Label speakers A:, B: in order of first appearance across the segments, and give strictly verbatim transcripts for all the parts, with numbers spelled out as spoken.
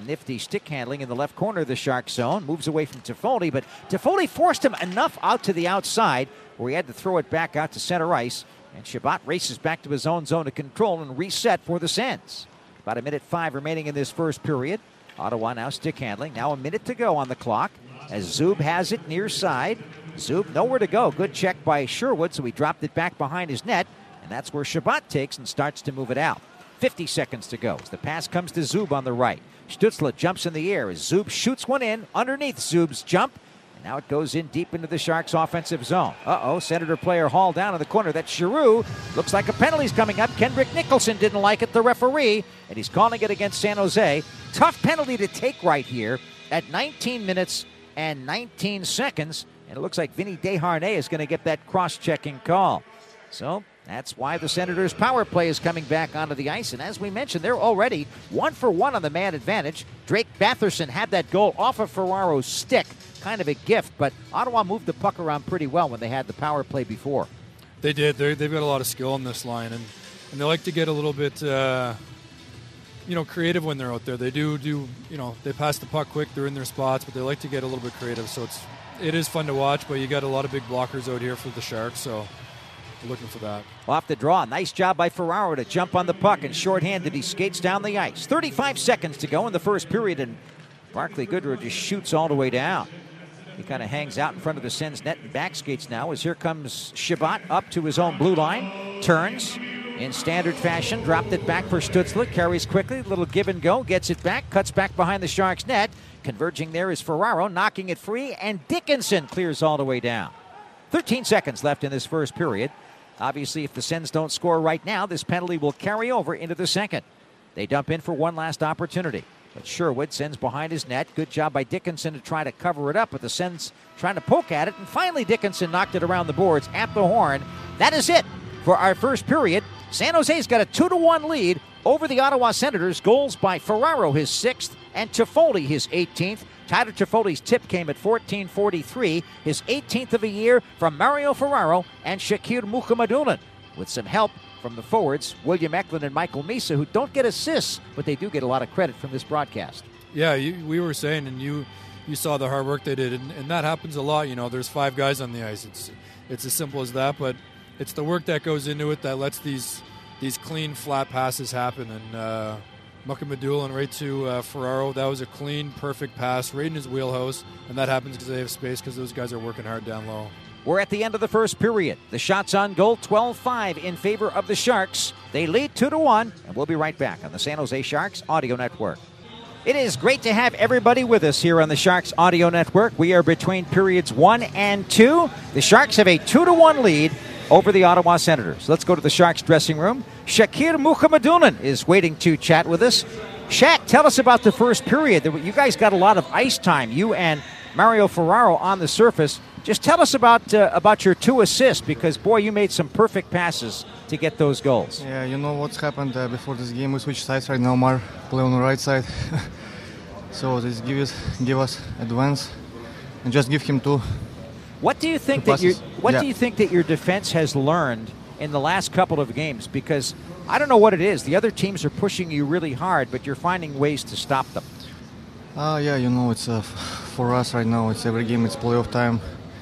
A: some nifty stick handling in the left corner of the Sharks zone. Moves away from Toffoli, but Toffoli forced him enough out to the outside where he had to throw it back out to center ice. And Chabot races back to his own zone of control and reset for the Sens. About a minute five remaining in this first period. Ottawa now stick handling. Now a minute to go on the clock as Zub has it near side. Zub nowhere to go. Good check by Sherwood, so he dropped it back behind his net. And that's where Chabot takes and starts to move it out. fifty seconds to go as the pass comes to Zub on the right. Stützle jumps in the air as Zub shoots one in underneath Zub's jump. And now it goes in deep into the Sharks' offensive zone. Uh-oh, Senator player hauled down in the corner. That's Giroux. Looks like a penalty's coming up. Kendrick Nicholson didn't like it, the referee, and he's calling it against San Jose. Tough penalty to take right here at nineteen minutes and nineteen seconds. And it looks like Vinny Desharnais is going to get that cross-checking call. So that's why the Senators' power play is coming back onto the ice. And as we mentioned, they're already one for one on the man advantage. Drake Batherson had that goal off of Ferraro's stick. Kind of a gift, but Ottawa moved the puck around pretty well when they had the power play before.
B: They did. They're, they've got a lot of skill in this line, and, and they like to get a little bit, uh, you know, creative when they're out there. They do, do, you know, they pass the puck quick. They're in their spots, but they like to get a little bit creative. So it's it is fun to watch, but you got a lot of big blockers out here for the Sharks, so we're looking for that.
A: Off the draw. Nice job by Ferraro to jump on the puck, and shorthanded, he skates down the ice. thirty-five seconds to go in the first period, and Barclay Goodrow just shoots all the way down. He kind of hangs out in front of the Sens net and back skates now as here comes Chabot up to his own blue line. Turns in standard fashion. Dropped it back for Stützle. Carries quickly. Little give and go. Gets it back. Cuts back behind the Sharks net. Converging there is Ferraro. Knocking it free. And Dickinson clears all the way down. thirteen seconds left in this first period. Obviously, if the Sens don't score right now, this penalty will carry over into the second. They dump in for one last opportunity. But Sherwood sends behind his net. Good job by Dickinson to try to cover it up, but the Sens trying to poke at it, and finally Dickinson knocked it around the boards at the horn. That is it for our first period. San Jose's got a two to one lead over the Ottawa Senators. Goals by Ferraro, his sixth, and Toffoli, his eighteenth. Tyler Toffoli's tip came at fourteen forty-three, his eighteenth of the year from Mario Ferraro and Shakir Mukhamadullin, with some help from the forwards, William Eklund and Michael Misa, who don't get assists, but they do get a lot of credit from this broadcast.
B: Yeah, you, we were saying, and you you saw the hard work they did, and, and that happens a lot. You know, there's five guys on the ice. It's it's as simple as that, but it's the work that goes into it that lets these these clean, flat passes happen. And uh, Mukhamadullin right to uh, Ferraro, that was a clean, perfect pass right in his wheelhouse, and that happens because they have space because those guys are working hard down low.
A: We're at the end of the first period. The shots on goal, twelve five in favor of the Sharks. They lead two to one, and we'll be right back on the San Jose Sharks Audio Network. It is great to have everybody with us here on the Sharks Audio Network. We are between periods one and two. The Sharks have a two to one lead over the Ottawa Senators. Let's go to the Sharks dressing room. Shakir Mukhamadullin is waiting to chat with us. Shaq, tell us about the first period. You guys got a lot of ice time, you and Mario Ferraro on the surface. Just tell us about uh, about your two assists, because, boy, you made some perfect passes to get those goals.
C: Yeah, you know what's happened uh, before this game. We switched sides right now. Mar play on the right side. So this give us, give us advance and just give him two.
A: What do you think that you What yeah. do you think that your defense has learned in the last couple of games? Because I don't know what it is. The other teams are pushing you really hard, but you're finding ways to stop them.
C: Uh, yeah, you know, it's uh, for us right now. It's every game. It's playoff time.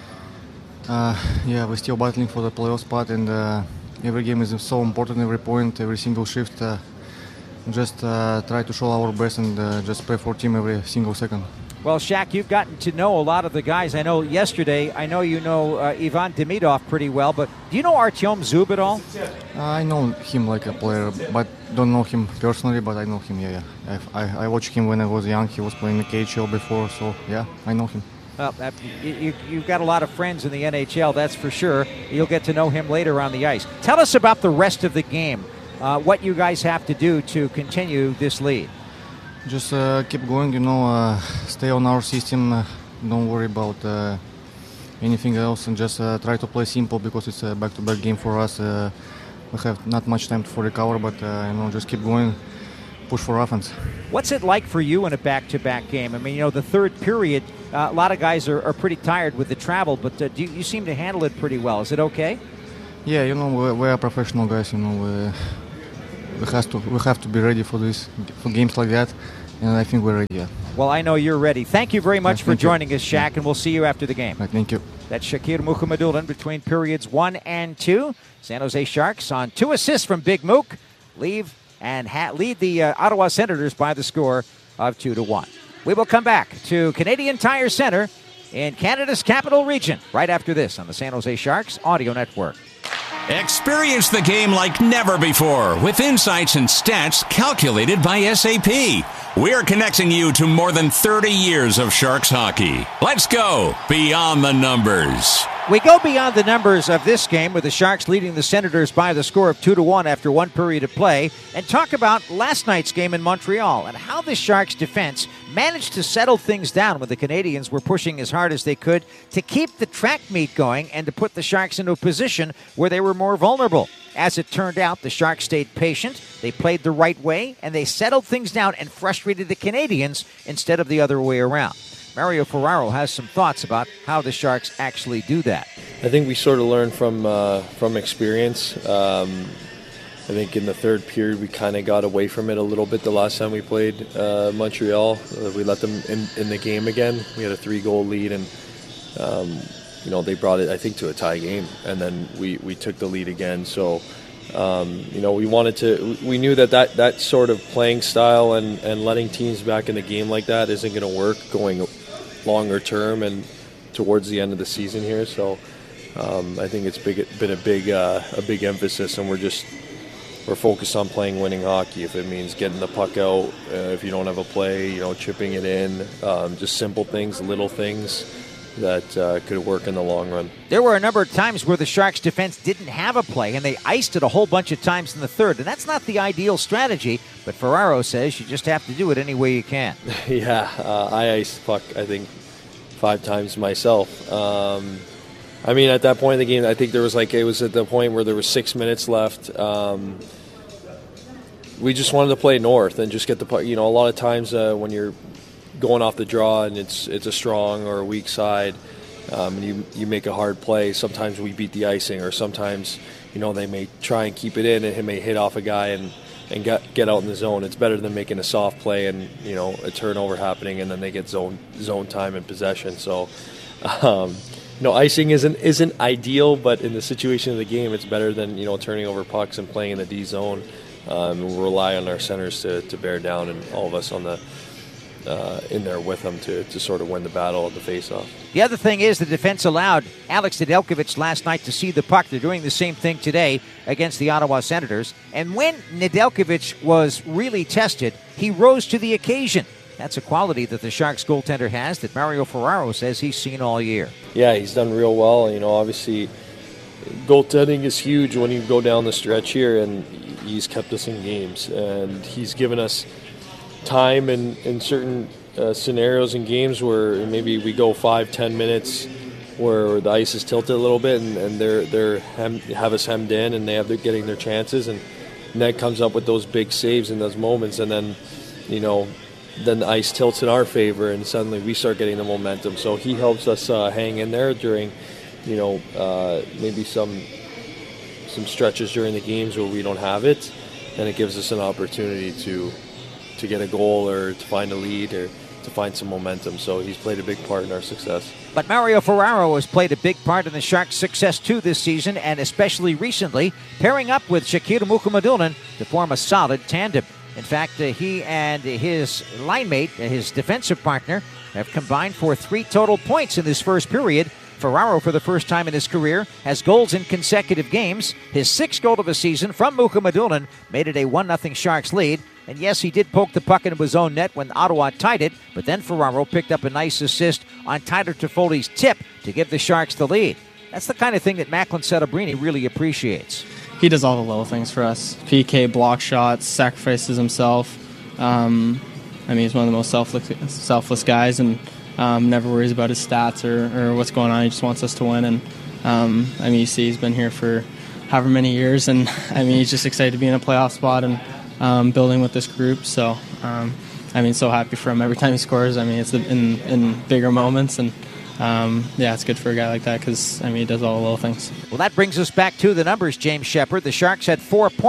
C: Uh, yeah, we're still battling for the playoff spot, and uh, every game is so important. Every point, every single shift. Uh, just uh, try to show our best and uh, just play for team every single second.
A: Well, Shaq, you've gotten to know a lot of the guys. I know yesterday, I know you know uh, Ivan Demidov pretty well, but do you know Artyom Zub at all?
C: Uh, I know him like a player, but don't know him personally, but I know him, yeah, yeah. I, I, I watched him when I was young. He was playing the K H L before, so yeah, I know him.
A: Well, that, you, you've got a lot of friends in the N H L, that's for sure. You'll get to know him later on the ice. Tell us about the rest of the game, uh, what you guys have to do to continue this lead.
C: Just uh, keep going, you know, uh, stay on our system. Uh, don't worry about uh, anything else, and just uh, try to play simple, because it's a back-to-back game for us. Uh, we have not much time for recover, but uh, you know, just keep going, push for offense.
A: What's it like for you in a back-to-back game? I mean, you know, the third period, uh, a lot of guys are, are pretty tired with the travel, but uh, do you, you seem to handle it pretty well. Is it okay?
C: Yeah, you know, we, we are professional guys. You know, we, we have to we have to be ready for this for games like that, and I think we're ready. Yeah.
A: Well, I know you're ready. Thank you very much
C: Yeah,
A: for
C: thank you.
A: joining us, Shaq, and we'll see you after the game.
C: Right, thank you.
A: That's Shakir Mukhamadullin between periods one and two. San Jose Sharks on two assists from Big Mook. Leave and ha- lead the uh, Ottawa Senators by the score of two to one. We will come back to Canadian Tire Center in Canada's capital region right after this on the San Jose Sharks Audio Network.
D: Experience the game like never before with insights and stats calculated by S A P. We're connecting you to more than thirty years of Sharks hockey. Let's go beyond the numbers.
A: We go beyond the numbers of this game with the Sharks leading the Senators by the score of two to one after one period of play and talk about last night's game in Montreal and how the Sharks defense managed to settle things down when the Canadians were pushing as hard as they could to keep the track meet going and to put the Sharks into a position where they were more vulnerable. As it turned out, the Sharks stayed patient, they played the right way, and they settled things down and frustrated the Canadians instead of the other way around. Mario Ferraro has some thoughts about how the Sharks actually do that.
E: I think we sort of learned from uh, from experience. Um, I think in the third period we kind of got away from it a little bit the last time we played uh, Montreal. Uh, we let them in, in the game again. We had a three-goal lead, and um, you know they brought it, I think, to a tie game, and then we, we took the lead again. So um, you know we wanted to. We knew that that, that sort of playing style and, and letting teams back in the game like that isn't going to work going longer term and towards the end of the season here. So um, I think it's big, been a big uh, a big emphasis, and we're just we're focused on playing winning hockey. If it means getting the puck out, uh, if you don't have a play, you know, chipping it in, um, just simple things, little things that uh, could work in the long run.
A: There were a number of times where the Sharks defense didn't have a play, and they iced it a whole bunch of times in the third, and that's not the ideal strategy, but Ferraro says you just have to do it any way you can.
E: yeah, uh, I iced puck, I think, five times myself. Um, I mean, at that point in the game, I think there was like, it was at the point where there was six minutes left. Um, we just wanted to play north and just get the puck. You know, a lot of times uh, when you're going off the draw and it's it's a strong or a weak side, um, and you you make a hard play, sometimes we beat the icing, or sometimes, you know, they may try and keep it in and it may hit off a guy and, and get, get out in the zone. It's better than making a soft play and, you know, a turnover happening and then they get zone zone time and possession. So, um, you know, icing isn't isn't ideal, but in the situation of the game, it's better than, you know, turning over pucks and playing in the D zone. Um, we'll rely on our centers to, to bear down, and all of us on the Uh, in there with them to, to sort of win the battle of the face-off.
A: The other thing is the defense allowed Alex Nedeljkovic last night to see the puck. They're doing the same thing today against the Ottawa Senators. And when Nedeljkovic was really tested, he rose to the occasion. That's a quality that the Sharks goaltender has that Mario Ferraro says he's seen all year.
E: Yeah, he's done real well. You know, obviously, goaltending is huge when you go down the stretch here, and he's kept us in games. And he's given us time in, in certain uh, scenarios in games where maybe we go five, ten minutes where the ice is tilted a little bit, and, and they're they're hem, have us hemmed in, and they have they're getting their chances, and Ned comes up with those big saves in those moments, and then, you know, then the ice tilts in our favor, and suddenly we start getting the momentum. So he helps us uh, hang in there during, you know, uh, maybe some some stretches during the games where we don't have it, and it gives us an opportunity to. to get a goal or to find a lead or to find some momentum. So he's played a big part in our success.
A: But Mario Ferraro has played a big part in the Sharks' success too this season, and especially recently, pairing up with Shakir Mukhamadullin to form a solid tandem. In fact, uh, he and his line mate, uh, his defensive partner, have combined for three total points in this first period. Ferraro, for the first time in his career, has goals in consecutive games. His sixth goal of the season from Mukhamadullin made it a one nothing Sharks lead. And yes, he did poke the puck into his own net when Ottawa tied it, but then Ferraro picked up a nice assist on Tyler Toffoli's tip to give the Sharks the lead. That's the kind of thing that Macklin Celebrini really appreciates.
F: He does all the little things for us. P K, block shots, sacrifices himself. Um, I mean, he's one of the most selfless, selfless guys, and um, never worries about his stats or, or what's going on. He just wants us to win. And um, I mean, you see, he's been here for however many years, and I mean, he's just excited to be in a playoff spot and um, building with this group. So, um, I mean, so happy for him every time he scores. I mean, it's in in bigger moments, and Um, yeah, it's good for a guy like that because, I mean, he does all the little things.
A: Well, that brings us back to the numbers, James Shepard. The Sharks had four points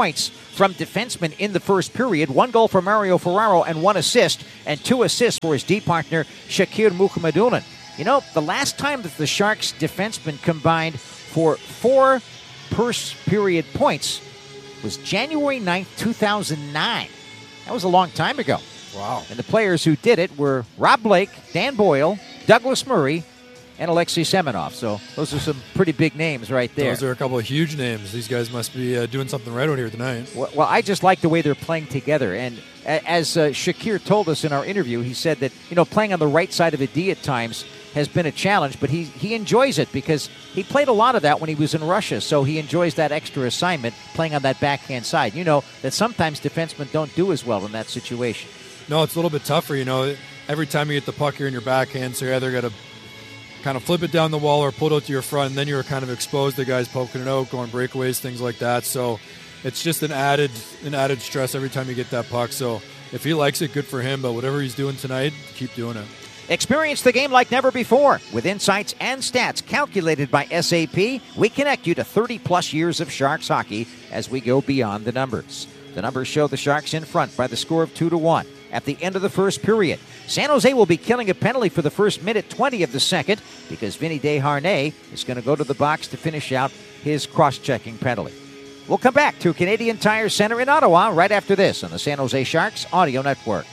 A: from defensemen in the first period. One goal for Mario Ferraro and one assist, and two assists for his D partner, Shakir Mukhamadullin. You know, the last time that the Sharks defensemen combined for four first period points was January ninth, two thousand nine. That was a long time ago.
B: Wow.
A: And the players who did it were Rob Blake, Dan Boyle, Douglas Murray, and Alexei Semenov. So those are some pretty big names right there.
B: Those are a couple of huge names. These guys must be uh, doing something right out here tonight.
A: Well, well, I just like the way they're playing together. And a- as uh, Shakir told us in our interview, he said that, you know, playing on the right side of a D at times has been a challenge, but he, he enjoys it because he played a lot of that when he was in Russia, so he enjoys that extra assignment playing on that backhand side. You know that sometimes defensemen don't do as well in that situation.
B: No, it's a little bit tougher, you know. Every time you get the puck, you're in your backhand, so you either got to kind of flip it down the wall or pull it out to your front, and then you're kind of exposed to guys poking it out, going breakaways, things like that. So it's just an added an added stress every time you get that puck. So if he likes it, good for him, but whatever he's doing tonight, keep doing it.
A: Experience the game like never before. With insights and stats calculated by S A P, we connect you to thirty-plus years of Sharks hockey as we go beyond the numbers. The numbers show the Sharks in front by the score of two to one at the end of the first period. San Jose will be killing a penalty for the first minute twenty of the second because Vinny Desharnais is going to go to the box to finish out his cross-checking penalty. We'll come back to Canadian Tire Center in Ottawa right after this on the San Jose Sharks Audio Network.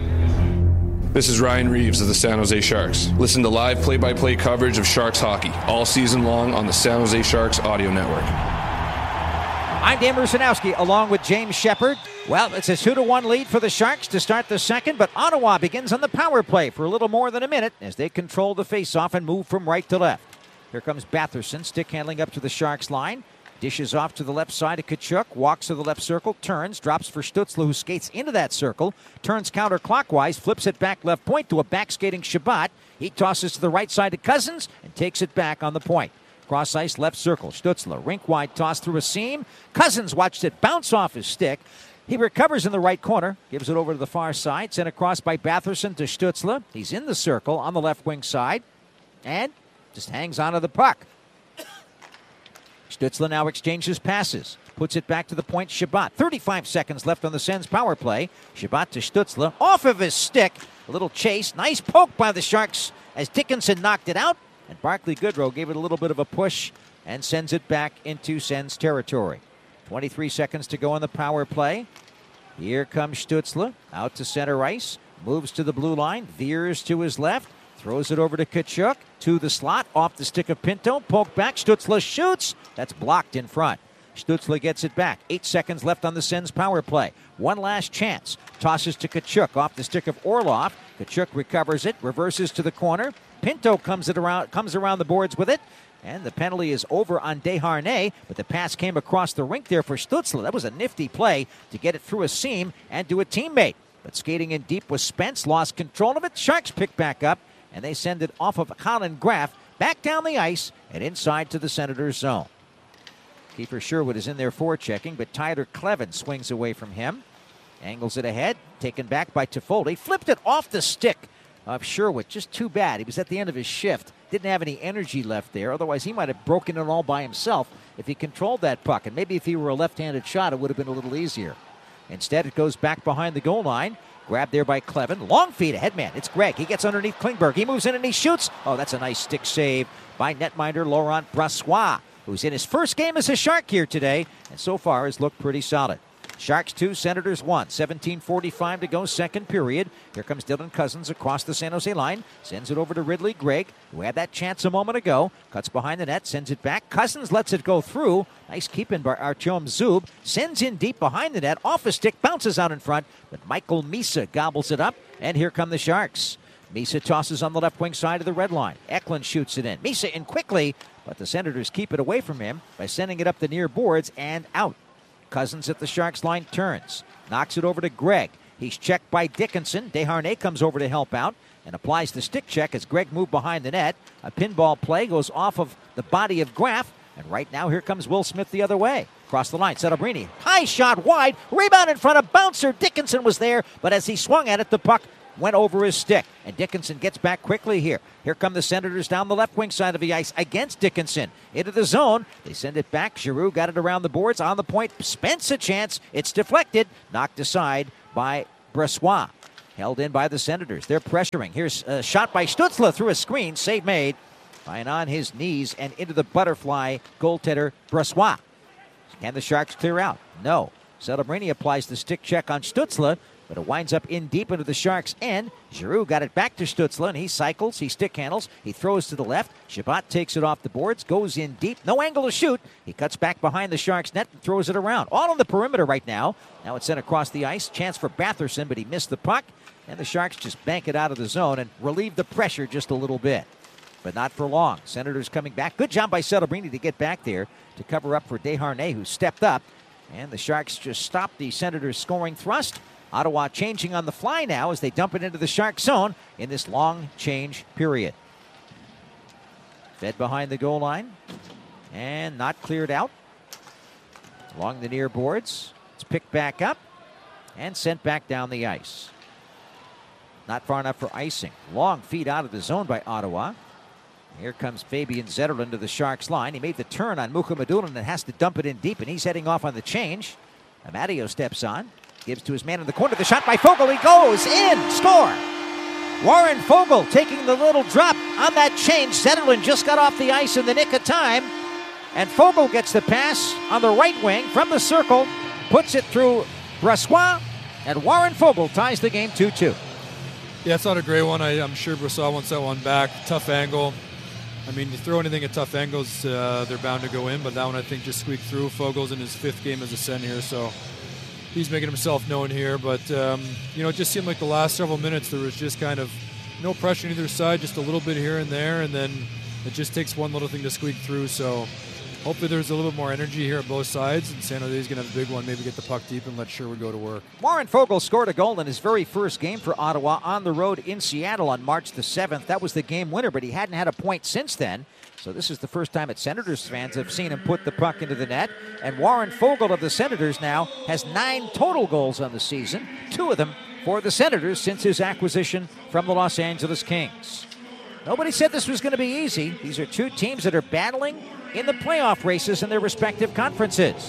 G: This is Ryan Reeves of the San Jose Sharks. Listen to live play-by-play coverage of Sharks hockey all season long on the San Jose Sharks Audio Network.
A: I'm Dan Rusanowski along with James Shepard. Well, it's a two to one lead for the Sharks to start the second, but Ottawa begins on the power play for a little more than a minute as they control the faceoff and move from right to left. Here comes Batherson, stick handling up to the Sharks line. Dishes off to the left side of Tkachuk, walks to the left circle, turns, drops for Stützle, who skates into that circle, turns counterclockwise, flips it back left point to a back-skating Shabbat. He tosses to the right side to Cousins and takes it back on the point. Cross ice, left circle, Stützle, rink-wide toss through a seam. Cousins watched it bounce off his stick. He recovers in the right corner, gives it over to the far side, sent across by Batherson to Stützle. He's in the circle on the left wing side and just hangs onto the puck. Stützle now exchanges passes. Puts it back to the point, Shabbat. thirty-five seconds left on the Sens power play. Shabbat to Stützle. Off of his stick. A little chase. Nice poke by the Sharks as Dickinson knocked it out. And Barclay Goodrow gave it a little bit of a push and sends it back into Sens territory. twenty-three seconds to go on the power play. Here comes Stützle. Out to center ice. Moves to the blue line. Veers to his left. Throws it over to Tkachuk, to the slot, off the stick of Pinto, poke back, Stützle shoots. That's blocked in front. Stützle gets it back. Eight seconds left on the Sens power play. One last chance. Tosses to Tkachuk off the stick of Orlov. Tkachuk recovers it, reverses to the corner. Pinto comes it around, comes around the boards with it. And the penalty is over on Desharnais, but the pass came across the rink there for Stützle. That was a nifty play to get it through a seam and to a teammate. But skating in deep was Spence, lost control of it. Sharks pick back up. And they send it off of Colin Graf back down the ice and inside to the Senators' zone. Kiefer Sherwood is in there forechecking, but Tyler Clevin swings away from him. Angles it ahead, taken back by Toffoli. Flipped it off the stick of Sherwood. Just too bad. He was at the end of his shift. Didn't have any energy left there. Otherwise, he might have broken it all by himself if he controlled that puck. And maybe if he were a left-handed shot, it would have been a little easier. Instead, it goes back behind the goal line. Grabbed there by Clevin. Long feed ahead man. It's Gregg. He gets underneath Klingberg. He moves in and he shoots. Oh, that's a nice stick save by netminder Laurent Brossoit, who's in his first game as a Shark here today, and so far has looked pretty solid. Sharks two, Senators one. seventeen forty-five to go, second period. Here comes Dylan Cousins across the San Jose line. Sends it over to Ridley Gregg, who had that chance a moment ago. Cuts behind the net, sends it back. Cousins lets it go through. Nice keeping by Artyom Zub. Sends in deep behind the net. Off a stick, bounces out in front. But Michael Misa gobbles it up. And here come the Sharks. Misa tosses on the left wing side of the red line. Eklund shoots it in. Misa in quickly, but the Senators keep it away from him by sending it up the near boards and out. Cousins at the Sharks line turns. Knocks it over to Gregg. He's checked by Dickinson. Desharnais comes over to help out and applies the stick check as Gregg moved behind the net. A pinball play goes off of the body of Graf. And right now, here comes Will Smith the other way. Across the line, Celebrini. High shot wide. Rebound in front of bouncer. Dickinson was there, but as he swung at it, the puck went over his stick. And Dickinson gets back quickly here. Here come the Senators down the left wing side of the ice against Dickinson. Into the zone. They send it back. Giroux got it around the boards. On the point. Spence a chance. It's deflected. Knocked aside by Brossoit. Held in by the Senators. They're pressuring. Here's a shot by Stützle through a screen. Save made. By and on his knees and into the butterfly goaltender Brossoit. Can the Sharks clear out? No. Celebrini applies the stick check on Stützle, but it winds up in deep into the Sharks' end. Giroux got it back to Stützle, and he cycles, he stick handles, he throws to the left. Chabot takes it off the boards, goes in deep, no angle to shoot. He cuts back behind the Sharks' net and throws it around. All on the perimeter right now. Now it's sent across the ice. Chance for Batherson, but he missed the puck. And the Sharks just bank it out of the zone and relieve the pressure just a little bit. But not for long. Senators coming back. Good job by Celebrini to get back there to cover up for Desharnais, who stepped up. And the Sharks just stopped the Senators' scoring thrust. Ottawa changing on the fly now as they dump it into the Shark zone in this long change period. Fed behind the goal line and not cleared out. Along the near boards. It's picked back up and sent back down the ice. Not far enough for icing. Long feed out of the zone by Ottawa. Here comes Fabian Zetterlund to the Sharks line. He made the turn on Mukhamadullin and has to dump it in deep, and he's heading off on the change. Amadio steps on, gives to his man in the corner. The shot by Foegele. He goes in. Score. Warren Foegele taking the little drop on that change. Zetterlund just got off the ice in the nick of time, and Foegele gets the pass on the right wing from the circle, puts it through Brossoit, and Warren Foegele ties the game two two.
B: Yeah, it's not a great one. I, I'm sure Brossoit wants that one back. Tough angle. I mean, you throw anything at tough angles, uh, they're bound to go in, but that one I think just squeaked through. Fogel's in his fifth game as a Sen here, so he's making himself known here. But, um, you know, it just seemed like the last several minutes there was just kind of no pressure on either side, just a little bit here and there, and then it just takes one little thing to squeak through. So hopefully there's a little bit more energy here at both sides, and San Jose's going to have a big one, maybe get the puck deep and let Sherwood go to work.
A: Warren Foegele scored a goal in his very first game for Ottawa on the road in Seattle on March the seventh. That was the game winner, but he hadn't had a point since then. So this is the first time that Senators fans have seen him put the puck into the net. And Warren Foegele of the Senators now has nine total goals on the season, two of them for the Senators since his acquisition from the Los Angeles Kings. Nobody said this was going to be easy. These are two teams that are battling in the playoff races in their respective conferences.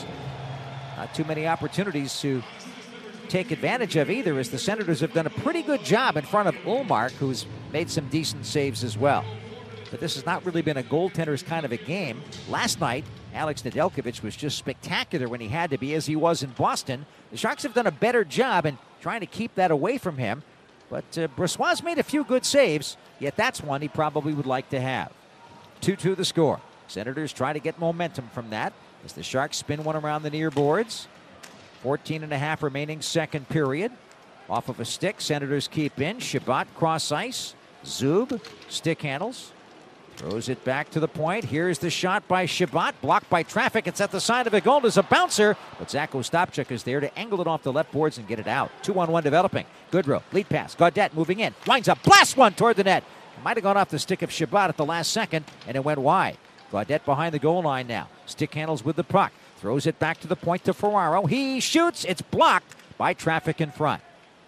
A: Not too many opportunities to take advantage of either, as the Senators have done a pretty good job in front of Ullmark, who's made some decent saves as well. But this has not really been a goaltender's kind of a game. Last night, Alex Nedeljkovic was just spectacular when he had to be, as he was in Boston. The Sharks have done a better job in trying to keep that away from him. But uh, Brossoit's made a few good saves, yet that's one he probably would like to have. two two the score. Senators try to get momentum from that as the Sharks spin one around the near boards. fourteen and a half remaining second period. Off of a stick, Senators keep in. Chabot cross ice. Zub stick handles. Throws it back to the point. Here's the shot by Chabot. Blocked by traffic. It's at the side of the goal. There's a bouncer. But Zach Ostapchuk is there to angle it off the left boards and get it out. two on one developing. Goodrow. Lead pass. Gaudette moving in. Winds up. Blast one toward the net. It might have gone off the stick of Chabot at the last second, and it went wide. Gaudette behind the goal line now. Stick handles with the puck. Throws it back to the point to Ferraro. He shoots. It's blocked by traffic in front.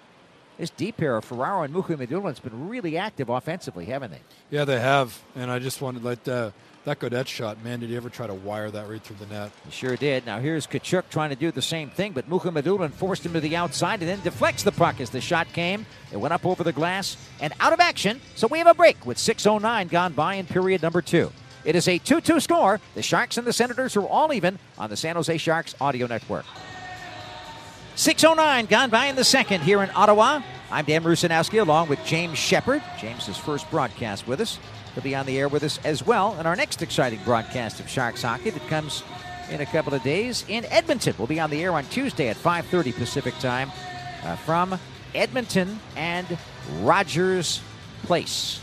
A: This deep pair of Ferraro and Mukhamadullin has been really active offensively, haven't they?
B: Yeah, they have. And I just wanted like uh, that Gaudette shot. Man, did he ever try to wire that right through the net?
A: He sure did. Now here's Tkachuk trying to do the same thing, but Mukhamadullin forced him to the outside and then deflects the puck as the shot came. It went up over the glass and out of action. So we have a break with six oh nine gone by in period number two. It is a two two score. The Sharks and the Senators are all even on the San Jose Sharks audio network. six oh nine gone by in the second here in Ottawa. I'm Dan Rusanowski along with James Shepard. James's first broadcast with us. He'll be on the air with us as well in our next exciting broadcast of Sharks hockey that comes in a couple of days in Edmonton. We'll be on the air on Tuesday at five thirty Pacific time uh, from Edmonton and Rogers Place.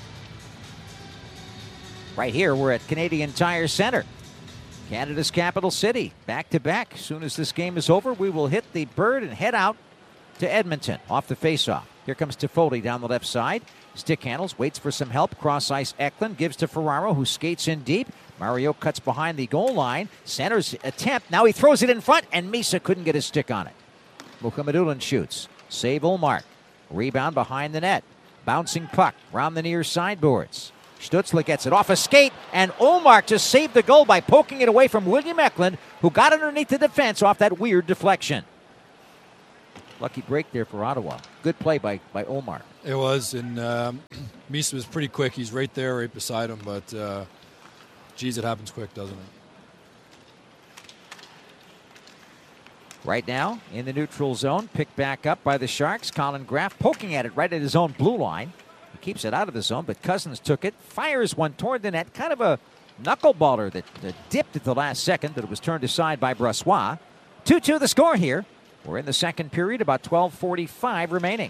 A: Right here, we're at Canadian Tire Center, Canada's capital city. Back to back. As soon as this game is over, we will hit the bird and head out to Edmonton off the faceoff. Here comes Toffoli down the left side. Stick handles, waits for some help. Cross ice Eklund gives to Ferraro, who skates in deep. Mario cuts behind the goal line. Centers attempt. Now he throws it in front, and Misa couldn't get his stick on it. Mukhamadullin shoots. Save Ullmark. Rebound behind the net. Bouncing puck around the near sideboards. Stützle gets it off a skate, and Ullmark just saved the goal by poking it away from William Eklund, who got underneath the defense off that weird deflection. Lucky break there for Ottawa. Good play by, by Ullmark.
B: It was, and um, Mies was pretty quick. He's right there, right beside him, but uh, geez, it happens quick, doesn't it?
A: Right now, in the neutral zone, picked back up by the Sharks. Colin Graf poking at it right at his own blue line. He keeps it out of the zone, but Cousins took it, fires one toward the net. Kind of a knuckleballer that, that dipped at the last second, but it was turned aside by Brossoit. two two the score here. We're in the second period, about twelve forty-five remaining.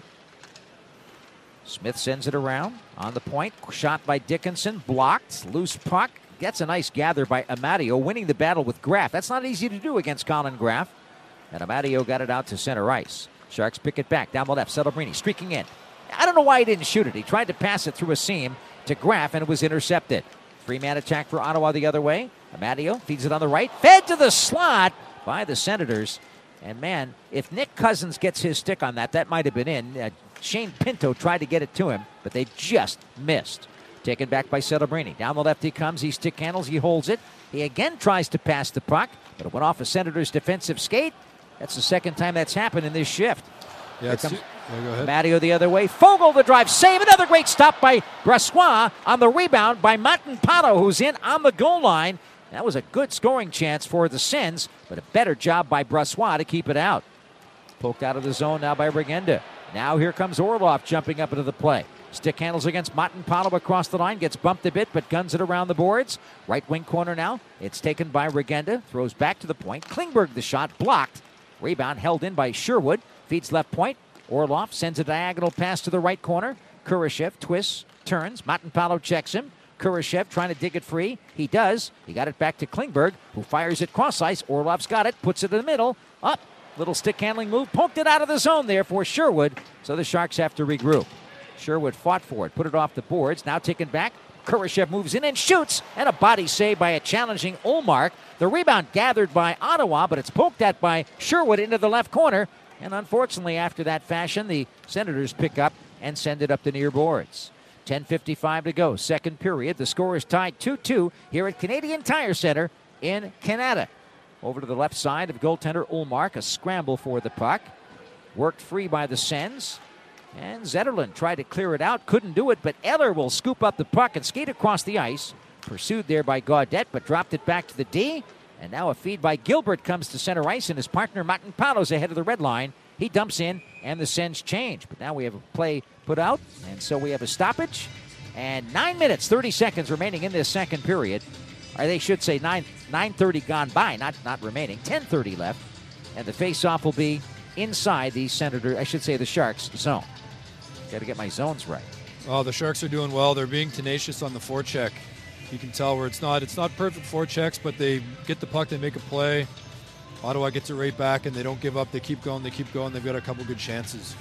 A: Smith sends it around on the point. Shot by Dickinson, blocked. Loose puck. Gets a nice gather by Amadio, winning the battle with Graf. That's not easy to do against Colin Graf. And Amadio got it out to center ice. Sharks pick it back down the left. Celebrini streaking in. I don't know why he didn't shoot it. He tried to pass it through a seam to Graf, and it was intercepted. Three-man attack for Ottawa the other way. Amadio feeds it on the right. Fed to the slot by the Senators. And, man, if Nick Cousins gets his stick on that, that might have been in. Uh, Shane Pinto tried to get it to him, but they just missed. Taken back by Celebrini. Down the left he comes. He stick handles. He holds it. He again tries to pass the puck, but it went off a Senators defensive skate. That's the second time that's happened in this shift.
B: Yeah, it's
A: comes
B: too, yeah, go ahead.
A: Matteo the other way. Fogle the drive. Save. Another great stop by Brossoit on the rebound by Matanpato, who's in on the goal line. That was a good scoring chance for the Sens, but a better job by Brossoit to keep it out. Poked out of the zone now by Regenda. Now here comes Orlov jumping up into the play. Stick handles against Matanpato across the line. Gets bumped a bit, but guns it around the boards. Right wing corner now. It's taken by Regenda. Throws back to the point. Klingberg the shot. Blocked. Rebound held in by Sherwood. Feeds left point. Orlov sends a diagonal pass to the right corner. Kurashev twists, turns. Matanpato checks him. Kurashev trying to dig it free. He does. He got it back to Klingberg, who fires it cross ice. Orlov's got it. Puts it in the middle. Up. Little stick handling move. Poked it out of the zone there for Sherwood. So the Sharks have to regroup. Sherwood fought for it. Put it off the boards. Now taken back. Kurashev moves in and shoots. And a body save by a challenging Ullmark. The rebound gathered by Ottawa, but it's poked at by Sherwood into the left corner. And unfortunately, after that fashion, the Senators pick up and send it up the near boards. ten fifty-five to go, second period. The score is tied two two here at Canadian Tire Center in Canada. Over to the left side of goaltender Ullmark, a scramble for the puck. Worked free by the Sens. And Zetterlund tried to clear it out, couldn't do it, but Eller will scoop up the puck and skate across the ice. Pursued there by Gaudette, but dropped it back to the D. And now a feed by Gilbert comes to center ice, and his partner Matanpato's ahead of the red line. He dumps in, and the Sens change. But now we have a play put out, and so we have a stoppage. And nine minutes, thirty seconds remaining in this second period. Or they should say nine nine thirty gone by, not not remaining. ten thirty left, and the face-off will be inside the Senator, I should say the Sharks zone. Got to get my zones right.
B: Oh, the Sharks are doing well. They're being tenacious on the forecheck. You can tell where it's not it's not perfect forechecks, but they get the puck, they make a play. Ottawa gets it right back, and they don't give up. They keep going, they keep going. They've got a couple good chances.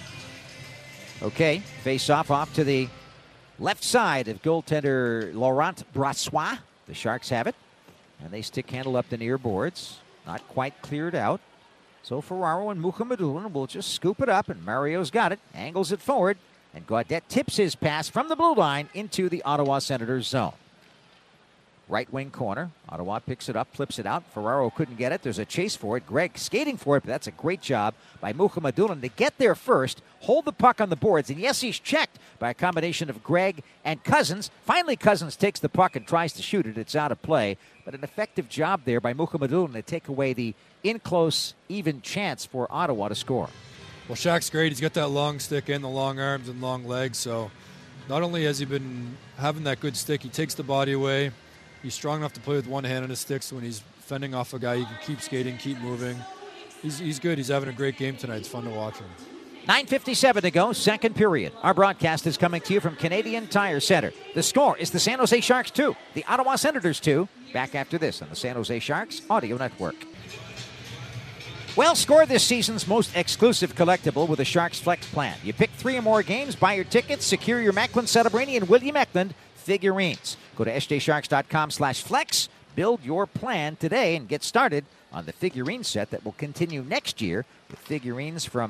A: Okay, face-off off to the left side of goaltender Laurent Brossoit. The Sharks have it, and they stick handle up the near boards. Not quite cleared out. So Ferraro and Mukhamadullin will just scoop it up, and Mario's got it, angles it forward, and Gaudette tips his pass from the blue line into the Ottawa Senators zone. Right wing corner. Ottawa picks it up, flips it out. Ferraro couldn't get it. There's a chase for it. Gregg skating for it, but that's a great job by Mukhamadullin to get there first, hold the puck on the boards, and yes, he's checked by a combination of Gregg and Cousins. Finally, Cousins takes the puck and tries to shoot it. It's out of play, but an effective job there by Mukhamadullin to take away the in-close, even chance for Ottawa to score.
B: Well, Shaq's great. He's got that long stick and the long arms and long legs, so not only has he been having that good stick, he takes the body away. He's strong enough to play with one hand on his stick, so when he's fending off a guy, he can keep skating, keep moving. He's, he's good. He's having a great game tonight. It's fun to watch him.
A: nine fifty-seven to go, second period. Our broadcast is coming to you from Canadian Tire Center. The score is the San Jose Sharks two, the Ottawa Senators two. Back after this on the San Jose Sharks Audio Network. Well, score this season's most exclusive collectible with a Sharks Flex plan. You pick three or more games, buy your tickets, secure your Macklin Celebrini and William Eklund figurines. Go to s j sharks dot com slash flex, build your plan today, and get started on the figurine set that will continue next year with figurines from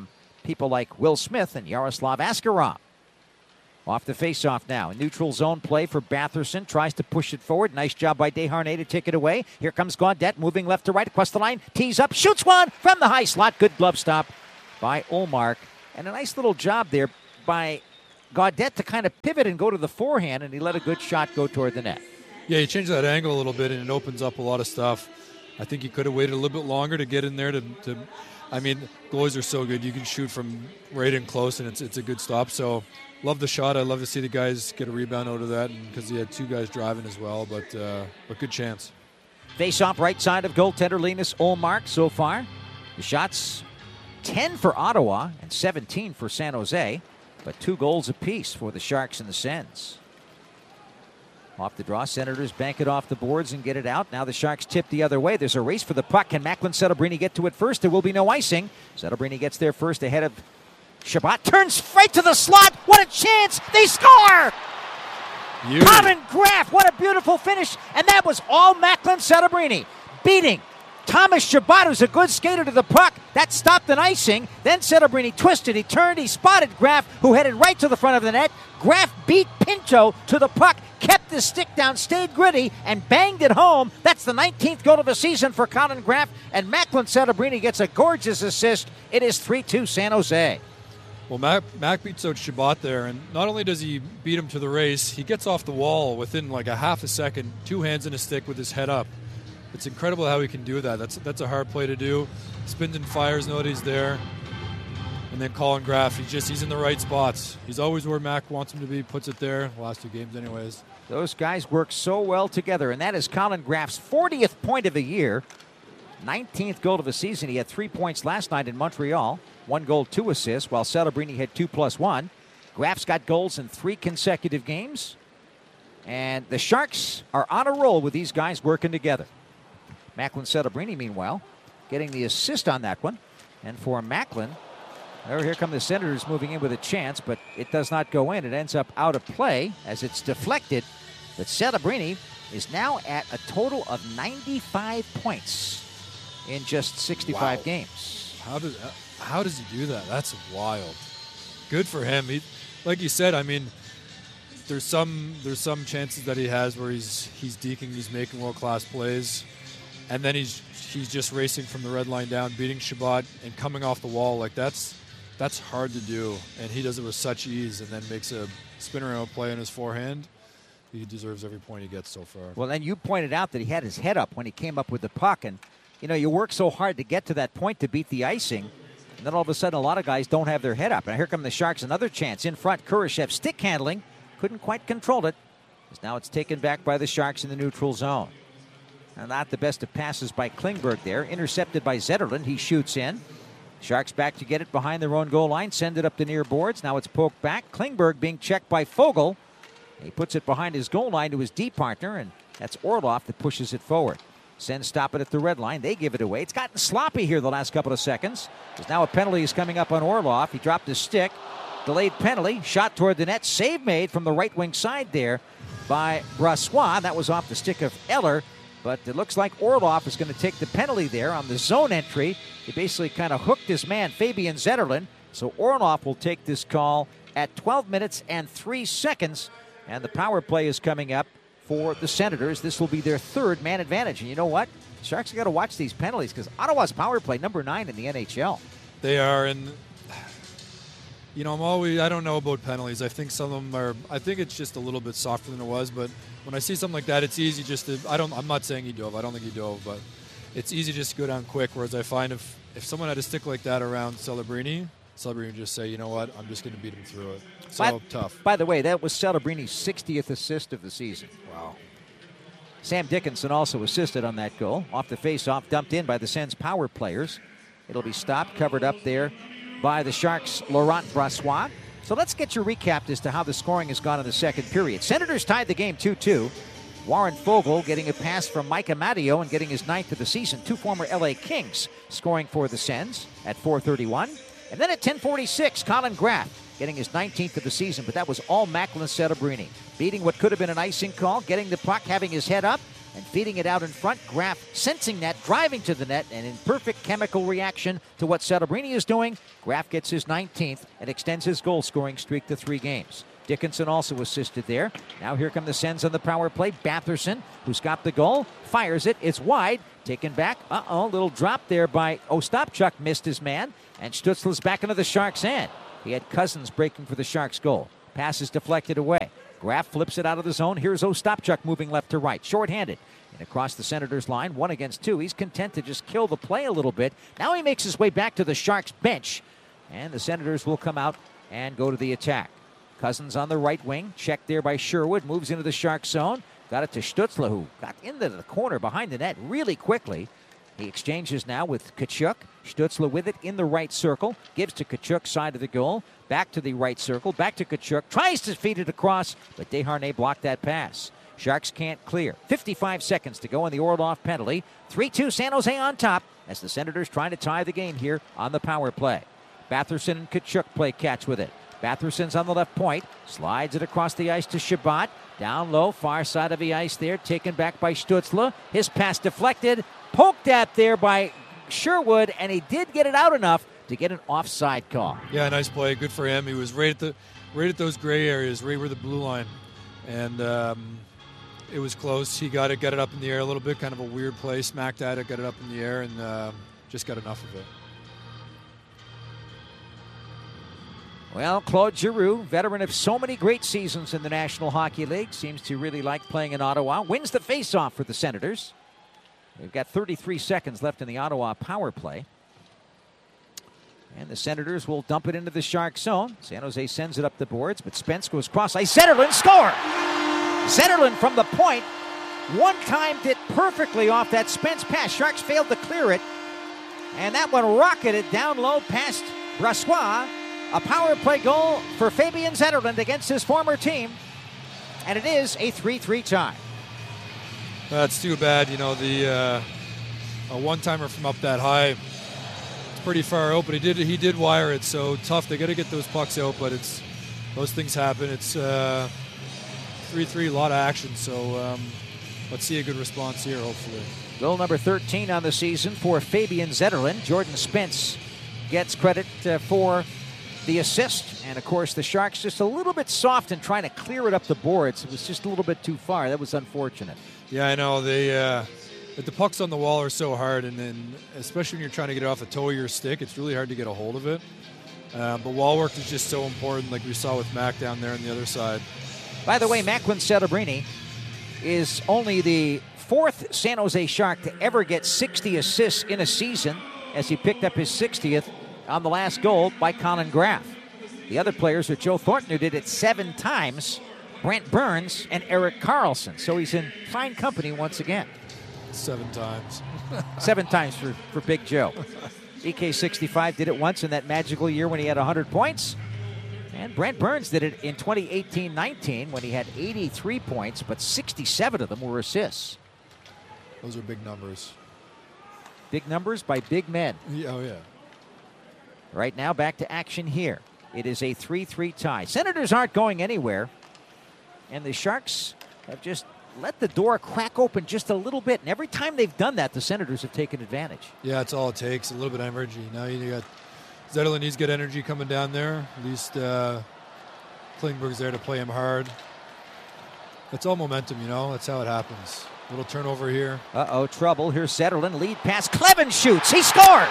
A: people like Will Smith and Yaroslav Askarov. Off the face-off now. Neutral zone play for Batherson. Tries to push it forward. Nice job by Desharnais to take it away. Here comes Gaudette moving left to right across the line. Tees up. Shoots one from the high slot. Good glove stop by Ullmark. And a nice little job there by Gaudette to kind of pivot and go to the forehand, and he let a good shot go toward the net.
B: Yeah, he changed that angle a little bit, and it opens up a lot of stuff. I think he could have waited a little bit longer to get in there. To, to I mean, goalies are so good. You can shoot from right in close, and it's it's a good stop. So, love the shot. I love to see the guys get a rebound out of that, because he had two guys driving as well. But uh, but good chance.
A: Face-off right side of goaltender Linus Ullmark so far. The shots ten for Ottawa and seventeen for San Jose, but two goals apiece for the Sharks and the Sens. Off the draw, Senators bank it off the boards and get it out. Now the Sharks tip the other way. There's a race for the puck. Can Macklin Celebrini get to it first? There will be no icing. Celebrini gets there first ahead of Chabot. Turns right to the slot. What a chance. They score!
B: Beauty.
A: Colin Graf, what a beautiful finish. And that was all Macklin Celebrini. Beating Thomas Chabot, who's a good skater, to the puck. That stopped an icing. Then Celebrini twisted. He turned. He spotted Graf, who headed right to the front of the net. Graf beat Pinto to the puck, kept the stick down, stayed gritty, and banged it home. That's the nineteenth goal of the season for Colin Graf, and Macklin Celebrini gets a gorgeous assist. It is three two San Jose.
B: Well, Mac, Mac beats out Chabot there, and not only does he beat him to the race, he gets off the wall within like a half a second, two hands in a stick with his head up. It's incredible how he can do that. That's that's a hard play to do. Spins and fires, nobody's there. And then Colin Graf, he's just he's in the right spots. He's always where Mac wants him to be, puts it there. The last two games anyways.
A: Those guys work so well together, and that is Colin Graf's fortieth point of the year. nineteenth goal of the season. He had three points last night in Montreal. One goal, two assists, while Celebrini had two plus one. Graf's got goals in three consecutive games. And the Sharks are on a roll with these guys working together. Macklin Celebrini, meanwhile, getting the assist on that one. And for Macklin, well, here come the Senators moving in with a chance, but it does not go in. It ends up out of play as it's deflected. But Celebrini is now at a total of ninety-five points in just sixty-five
B: Wow.
A: games.
B: How does how does he do that? That's wild. Good for him. He, like you said, I mean, there's some there's some chances that he has where he's he's deking, he's making world class plays, and then he's he's just racing from the red line down, beating Chabot and coming off the wall. Like that's that's hard to do, and he does it with such ease, and then makes a spin around play on his forehand. He deserves every point he gets so far.
A: Well, then you pointed out that he had his head up when he came up with the puck, and you know you work so hard to get to that point to beat the icing. And then all of a sudden, a lot of guys don't have their head up. And here come the Sharks, another chance in front. Kurashev stick handling, couldn't quite control it. As now it's taken back by the Sharks in the neutral zone. And not the best of passes by Klingberg there. Intercepted by Zetterlund. He shoots in. Sharks back to get it behind their own goal line. Send it up the near boards. Now it's poked back. Klingberg being checked by Foegele. He puts it behind his goal line to his D partner, and that's Orlov that pushes it forward. Sens stop it at the red line. They give it away. It's gotten sloppy here the last couple of seconds. There's now a penalty is coming up on Orlov. He dropped his stick. Delayed penalty. Shot toward the net. Save made from the right wing side there by Brossoit. That was off the stick of Eller. But it looks like Orlov is going to take the penalty there on the zone entry. He basically kind of hooked his man, Fabian Zetterlund. So Orlov will take this call at twelve minutes and three seconds. And the power play is coming up for the Senators. This will be their third man advantage. And you know what? Sharks have got to watch these penalties because Ottawa's power play number nine in the N H L.
B: They are, and you know, I'm always I don't know about penalties. I think some of them are. I think it's just a little bit softer than it was. But when I see something like that, it's easy just to. I don't. I'm not saying he dove. I don't think he dove, but it's easy just to go down quick. Whereas I find if if someone had a stick like that around Celebrini, Celebrini would just say, you know what, I'm just going to beat him through it. So
A: by,
B: tough.
A: By the way, that was Celebrini's sixtieth assist of the season.
B: Wow.
A: Sam Dickinson also assisted on that goal. Off the face-off, dumped in by the Sens power players. It'll be stopped, covered up there by the Sharks' Laurent Brossoit. So let's get your recap as to how the scoring has gone in the second period. Senators tied the game two two. Warren Foegele getting a pass from Mike Amadio and getting his ninth of the season. Two former L A Kings scoring for the Sens at four thirty-one. And then at ten forty-six, Colin Graf getting his nineteenth of the season, but that was all Macklin Celebrini. Beating what could have been an icing call, getting the puck, having his head up, and feeding it out in front. Graf sensing that, driving to the net, and in perfect chemical reaction to what Celebrini is doing, Graf gets his nineteenth and extends his goal-scoring streak to three games. Dickinson also assisted there. Now here come the Sens on the power play. Batherson, who's got the goal, fires it. It's wide. Taken back. Uh-oh, little drop there by Ostapchuk. Missed his man. And Stutzle's back into the Sharks' end. He had Cousins breaking for the Sharks' goal. Pass is deflected away. Graf flips it out of the zone. Here's Ostapchuk moving left to right. Short-handed. And across the Senators' line, one against two. He's content to just kill the play a little bit. Now he makes his way back to the Sharks' bench. And the Senators will come out and go to the attack. Cousins on the right wing. Checked there by Sherwood. Moves into the Sharks' zone. Got it to Stutzle, who got into the corner behind the net really quickly. He exchanges now with Tkachuk. Stutzle with it in the right circle. Gives to Tkachuk, side of the goal. Back to the right circle. Back to Tkachuk. Tries to feed it across, but Desharnais blocked that pass. Sharks can't clear. fifty-five seconds to go in the Orlov penalty. three two San Jose on top as the Senators trying to tie the game here on the power play. Batherson and Tkachuk play catch with it. Batherson's on the left point. Slides it across the ice to Shabbat. Down low, far side of the ice there. Taken back by Stutzle. His pass deflected. Poked at there by Sherwood, and he did get it out enough to get an offside call.
B: Yeah, nice play. Good for him. He was right at the, right at those gray areas, right where the blue line, and um, it was close. He got it, got it up in the air a little bit. Kind of a weird play. Smacked at it, got it up in the air, and uh, just got enough of it.
A: Well, Claude Giroux, veteran of so many great seasons in the National Hockey League, seems to really like playing in Ottawa. Wins the faceoff for the Senators. We've got thirty-three seconds left in the Ottawa power play. And the Senators will dump it into the Shark zone. San Jose sends it up the boards, but Spence goes cross ice. Zetterlund score! Zetterlund from the point. One timed it perfectly off that Spence pass. Sharks failed to clear it. And that one rocketed down low past Brassois. A power play goal for Fabian Zetterlund against his former team. And it is a three three tie.
B: That's too bad. You know, the uh, a one-timer from up that high, it's pretty far out, but he did he did wire it, so tough. They got to get those pucks out, but it's those things happen. It's uh, three three, a lot of action, so um, let's see a good response here, hopefully.
A: Goal number thirteen on the season for Fabian Zetterlund. Jordan Spence gets credit uh, for the assist, and of course the Sharks just a little bit soft in trying to clear it up the boards. It was just a little bit too far. That was unfortunate.
B: Yeah, I know. They uh, the pucks on the wall are so hard, and then especially when you're trying to get it off the toe of your stick, it's really hard to get a hold of it. Uh, but wall work is just so important, like we saw with Mac down there on the other side.
A: By the way, Macklin Celebrini is only the fourth San Jose Shark to ever get sixty assists in a season, as he picked up his sixtieth on the last goal by Colin Graf. The other players are Joe Thornton, who did it seven times, Brent Burns, and Erik Karlsson. So he's in fine company once again.
B: Seven times.
A: Seven times for, for Big Joe. E K sixty-five did it once in that magical year when he had one hundred points. And Brent Burns did it in twenty eighteen nineteen when he had eighty-three points, but sixty-seven of them were assists.
B: Those are big numbers.
A: Big numbers by big men.
B: Yeah, oh, yeah.
A: Right now, back to action here. It is a three three tie. Senators aren't going anywhere. And the Sharks have just let the door crack open just a little bit. And every time they've done that, the Senators have taken advantage.
B: Yeah, that's all it takes, a little bit of energy. Now you got Zetterlund needs good energy coming down there. At least uh, Klingberg's there to play him hard. It's all momentum, you know. That's how it happens. Little turnover here.
A: Uh-oh, trouble. Here's Zetterlund. Lead pass. Kleven shoots. He scores!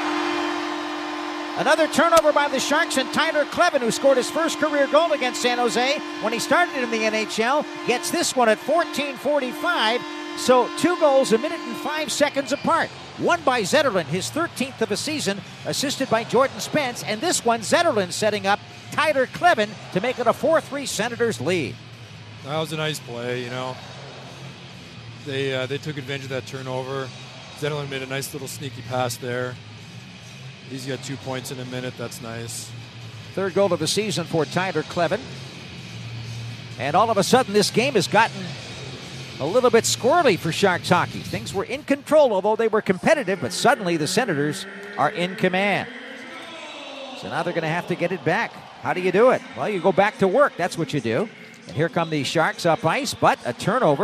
A: Another turnover by the Sharks, and Tyler Kleven, who scored his first career goal against San Jose when he started in the N H L, gets this one at fourteen forty-five. So two goals a minute and five seconds apart. One by Zetterlund, his thirteenth of a season, assisted by Jordan Spence. And this one, Zetterlund setting up Tyler Kleven to make it a four three Senators lead.
B: That was a nice play, you know. They uh, they took advantage of that turnover. Zetterlund made a nice little sneaky pass there. He's got two points in a minute. That's nice.
A: Third goal of the season for Tyler Kleven. And all of a sudden, this game has gotten a little bit squirrely for Sharks hockey. Things were in control, although they were competitive, but suddenly the Senators are in command. So now they're going to have to get it back. How do you do it? Well, you go back to work. That's what you do. And here come the Sharks up ice, but a turnover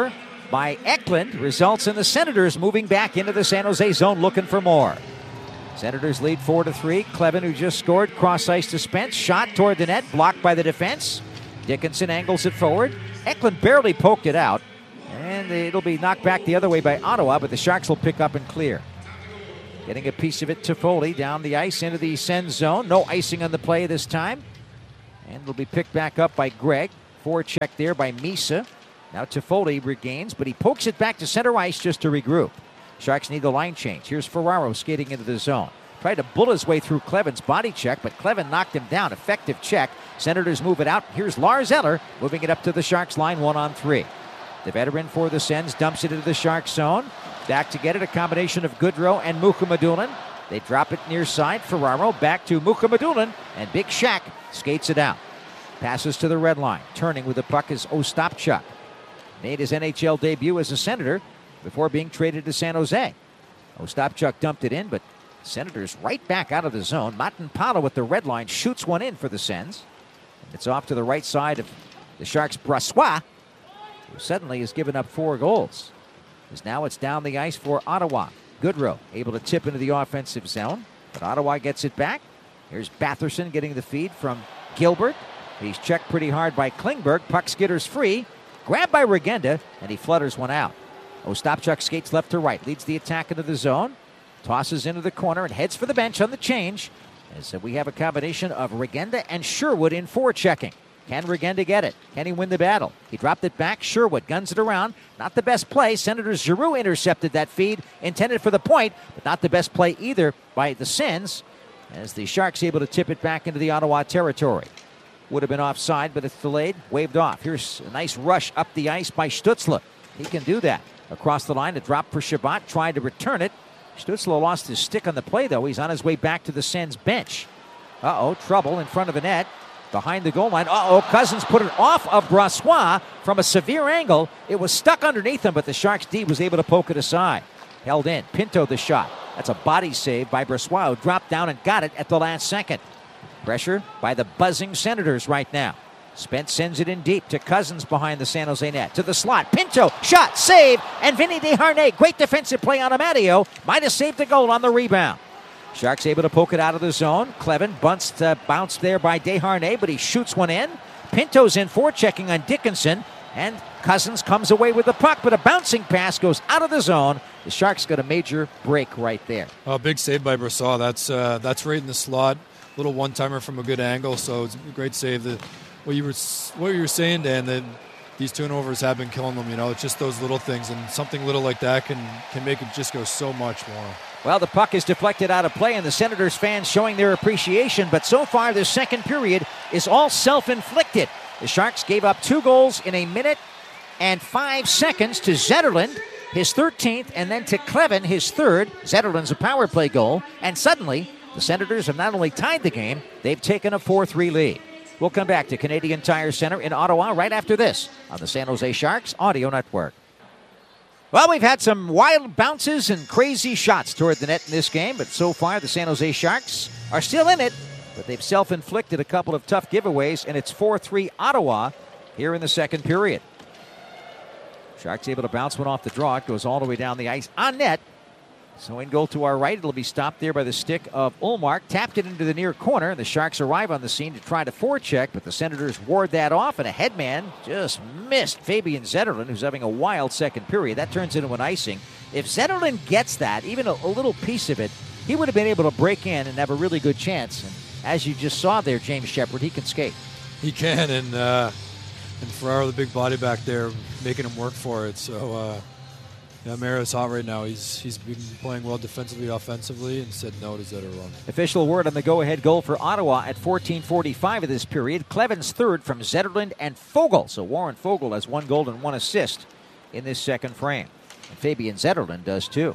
A: by Eklund results in the Senators moving back into the San Jose zone looking for more. Senators lead four to three. Clevin, who just scored, cross ice to Spence. Shot toward the net, blocked by the defense. Dickinson angles it forward. Eklund barely poked it out. And it'll be knocked back the other way by Ottawa, but the Sharks will pick up and clear. Getting a piece of it to Foley down the ice into the Sens zone. No icing on the play this time. And it'll be picked back up by Gregg. Forecheck there by Misa. Now Toffoli regains, but he pokes it back to center ice just to regroup. Sharks need the line change. Here's Ferraro skating into the zone. Tried to bull his way through Clevin's body check, but Clevin knocked him down. Effective check. Senators move it out. Here's Lars Eller moving it up to the Sharks line, one on three. The veteran for the Sens dumps it into the Sharks zone. Back to get it, a combination of Goodrow and Mukhamadullin. They drop it near side. Ferraro back to Mukhamadullin, and Big Shaq skates it out. Passes to the red line. Turning with the puck is Ostapchuk. Made his N H L debut as a Senator before being traded to San Jose. Ostapchuk dumped it in, but Senators right back out of the zone. Matanpalo with the red line shoots one in for the Sens. It's off to the right side of the Sharks' Brassois, who suddenly has given up four goals. As now it's down the ice for Ottawa. Goodrow able to tip into the offensive zone, but Ottawa gets it back. Here's Batherson getting the feed from Gilbert. He's checked pretty hard by Klingberg. Puck skitters free. Grabbed by Regenda, and he flutters one out. Ostapchuk skates left to right, leads the attack into the zone, tosses into the corner, and heads for the bench on the change. As we have a combination of Regenda and Sherwood in forechecking. Can Regenda get it? Can he win the battle? He dropped it back. Sherwood guns it around. Not the best play. Senators Giroux intercepted that feed, intended for the point, but not the best play either by the Sens, as the Sharks able to tip it back into the Ottawa territory. Would have been offside, but it's delayed. Waved off. Here's a nice rush up the ice by Stützle. He can do that. Across the line, a drop for Chabot. Tried to return it. Stützle lost his stick on the play, though. He's on his way back to the Sens bench. Uh-oh, trouble in front of the net. Behind the goal line. Uh-oh, Cousins put it off of Brassois from a severe angle. It was stuck underneath him, but the Sharks D was able to poke it aside. Held in. Pinto the shot. That's a body save by Brassois, who dropped down and got it at the last second. Pressure by the buzzing Senators right now. Spence sends it in deep to Cousins behind the San Jose net. To the slot. Pinto, shot, save, and Vinny Desharnais. Great defensive play on Amadio. Might have saved the goal on the rebound. Sharks able to poke it out of the zone. Clevin bunts, uh, bounced there by Desharnais, but he shoots one in. Pinto's in forechecking on Dickinson, and Cousins comes away with the puck, but a bouncing pass goes out of the zone. The Sharks got a major break right there.
B: Oh, big save by Brassois. That's uh, that's right in the slot. Little one-timer from a good angle, so it's a great save. The, what you were what you were saying, Dan, that these turnovers have been killing them. You know, it's just those little things, and something little like that can can make it just go so much more.
A: Well, the puck is deflected out of play, and the Senators fans showing their appreciation, but so far this second period is all self-inflicted. The Sharks gave up two goals in a minute and five seconds to Zetterlund, his thirteenth, and then to Clevin, his third. Zetterlund's a power play goal, and suddenly the Senators have not only tied the game, they've taken a four three lead. We'll come back to Canadian Tire Center in Ottawa right after this on the San Jose Sharks Audio Network. Well, we've had some wild bounces and crazy shots toward the net in this game, but so far the San Jose Sharks are still in it, but they've self-inflicted a couple of tough giveaways, and it's four three Ottawa here in the second period. Sharks able to bounce one off the draw. It goes all the way down the ice on net. So in goal to our right, it'll be stopped there by the stick of Ullmark. Tapped it into the near corner. The Sharks arrive on the scene to try to forecheck, but the Senators ward that off, and a headman just missed Fabian Zetterlund, who's having a wild second period. That turns into an icing. If Zetterlund gets that, even a, a little piece of it, he would have been able to break in and have a really good chance. And as you just saw there, James Shepherd, he can skate.
B: He can, and uh, and Ferraro, the big body back there, making him work for it. So, uh, yeah, Mara's hot right now. He's he's been playing well defensively, offensively, and said no to Zetterlund.
A: Official word on the go-ahead goal for Ottawa at fourteen forty-five of this period. Clevin's third from Zetterlund and Fogel. So Warren Fogel has one goal and one assist in this second frame. And Fabian Zetterlund does too.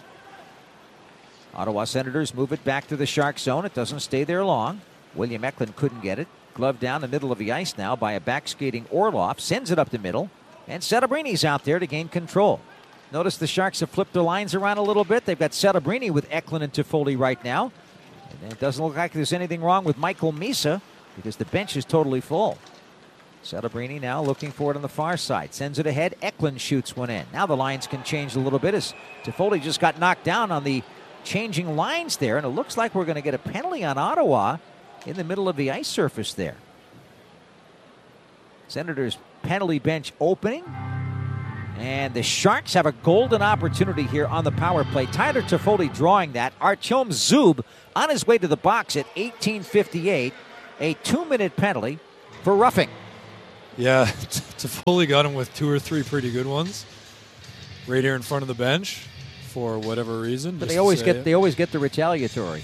A: Ottawa Senators move it back to the Shark zone. It doesn't stay there long. William Eklund couldn't get it. Gloved down the middle of the ice now by a back-skating Orlov. Sends it up the middle. And Cerebrini's out there to gain control. Notice the Sharks have flipped their lines around a little bit. They've got Cerebrini with Eklund and Toffoli right now. And it doesn't look like there's anything wrong with Michael Misa because the bench is totally full. Celebrini now looking for it on the far side. Sends it ahead. Eklund shoots one in. Now the lines can change a little bit as Toffoli just got knocked down on the changing lines there. And it looks like we're going to get a penalty on Ottawa in the middle of the ice surface there. Senators penalty bench opening. And the Sharks have a golden opportunity here on the power play. Tyler Toffoli drawing that. Artyom Zub on his way to the box at eighteen fifty-eight. A two-minute penalty for roughing.
B: Yeah, Toffoli got him with two or three pretty good ones right here in front of the bench for whatever reason.
A: But they always get it. they always get the retaliatory.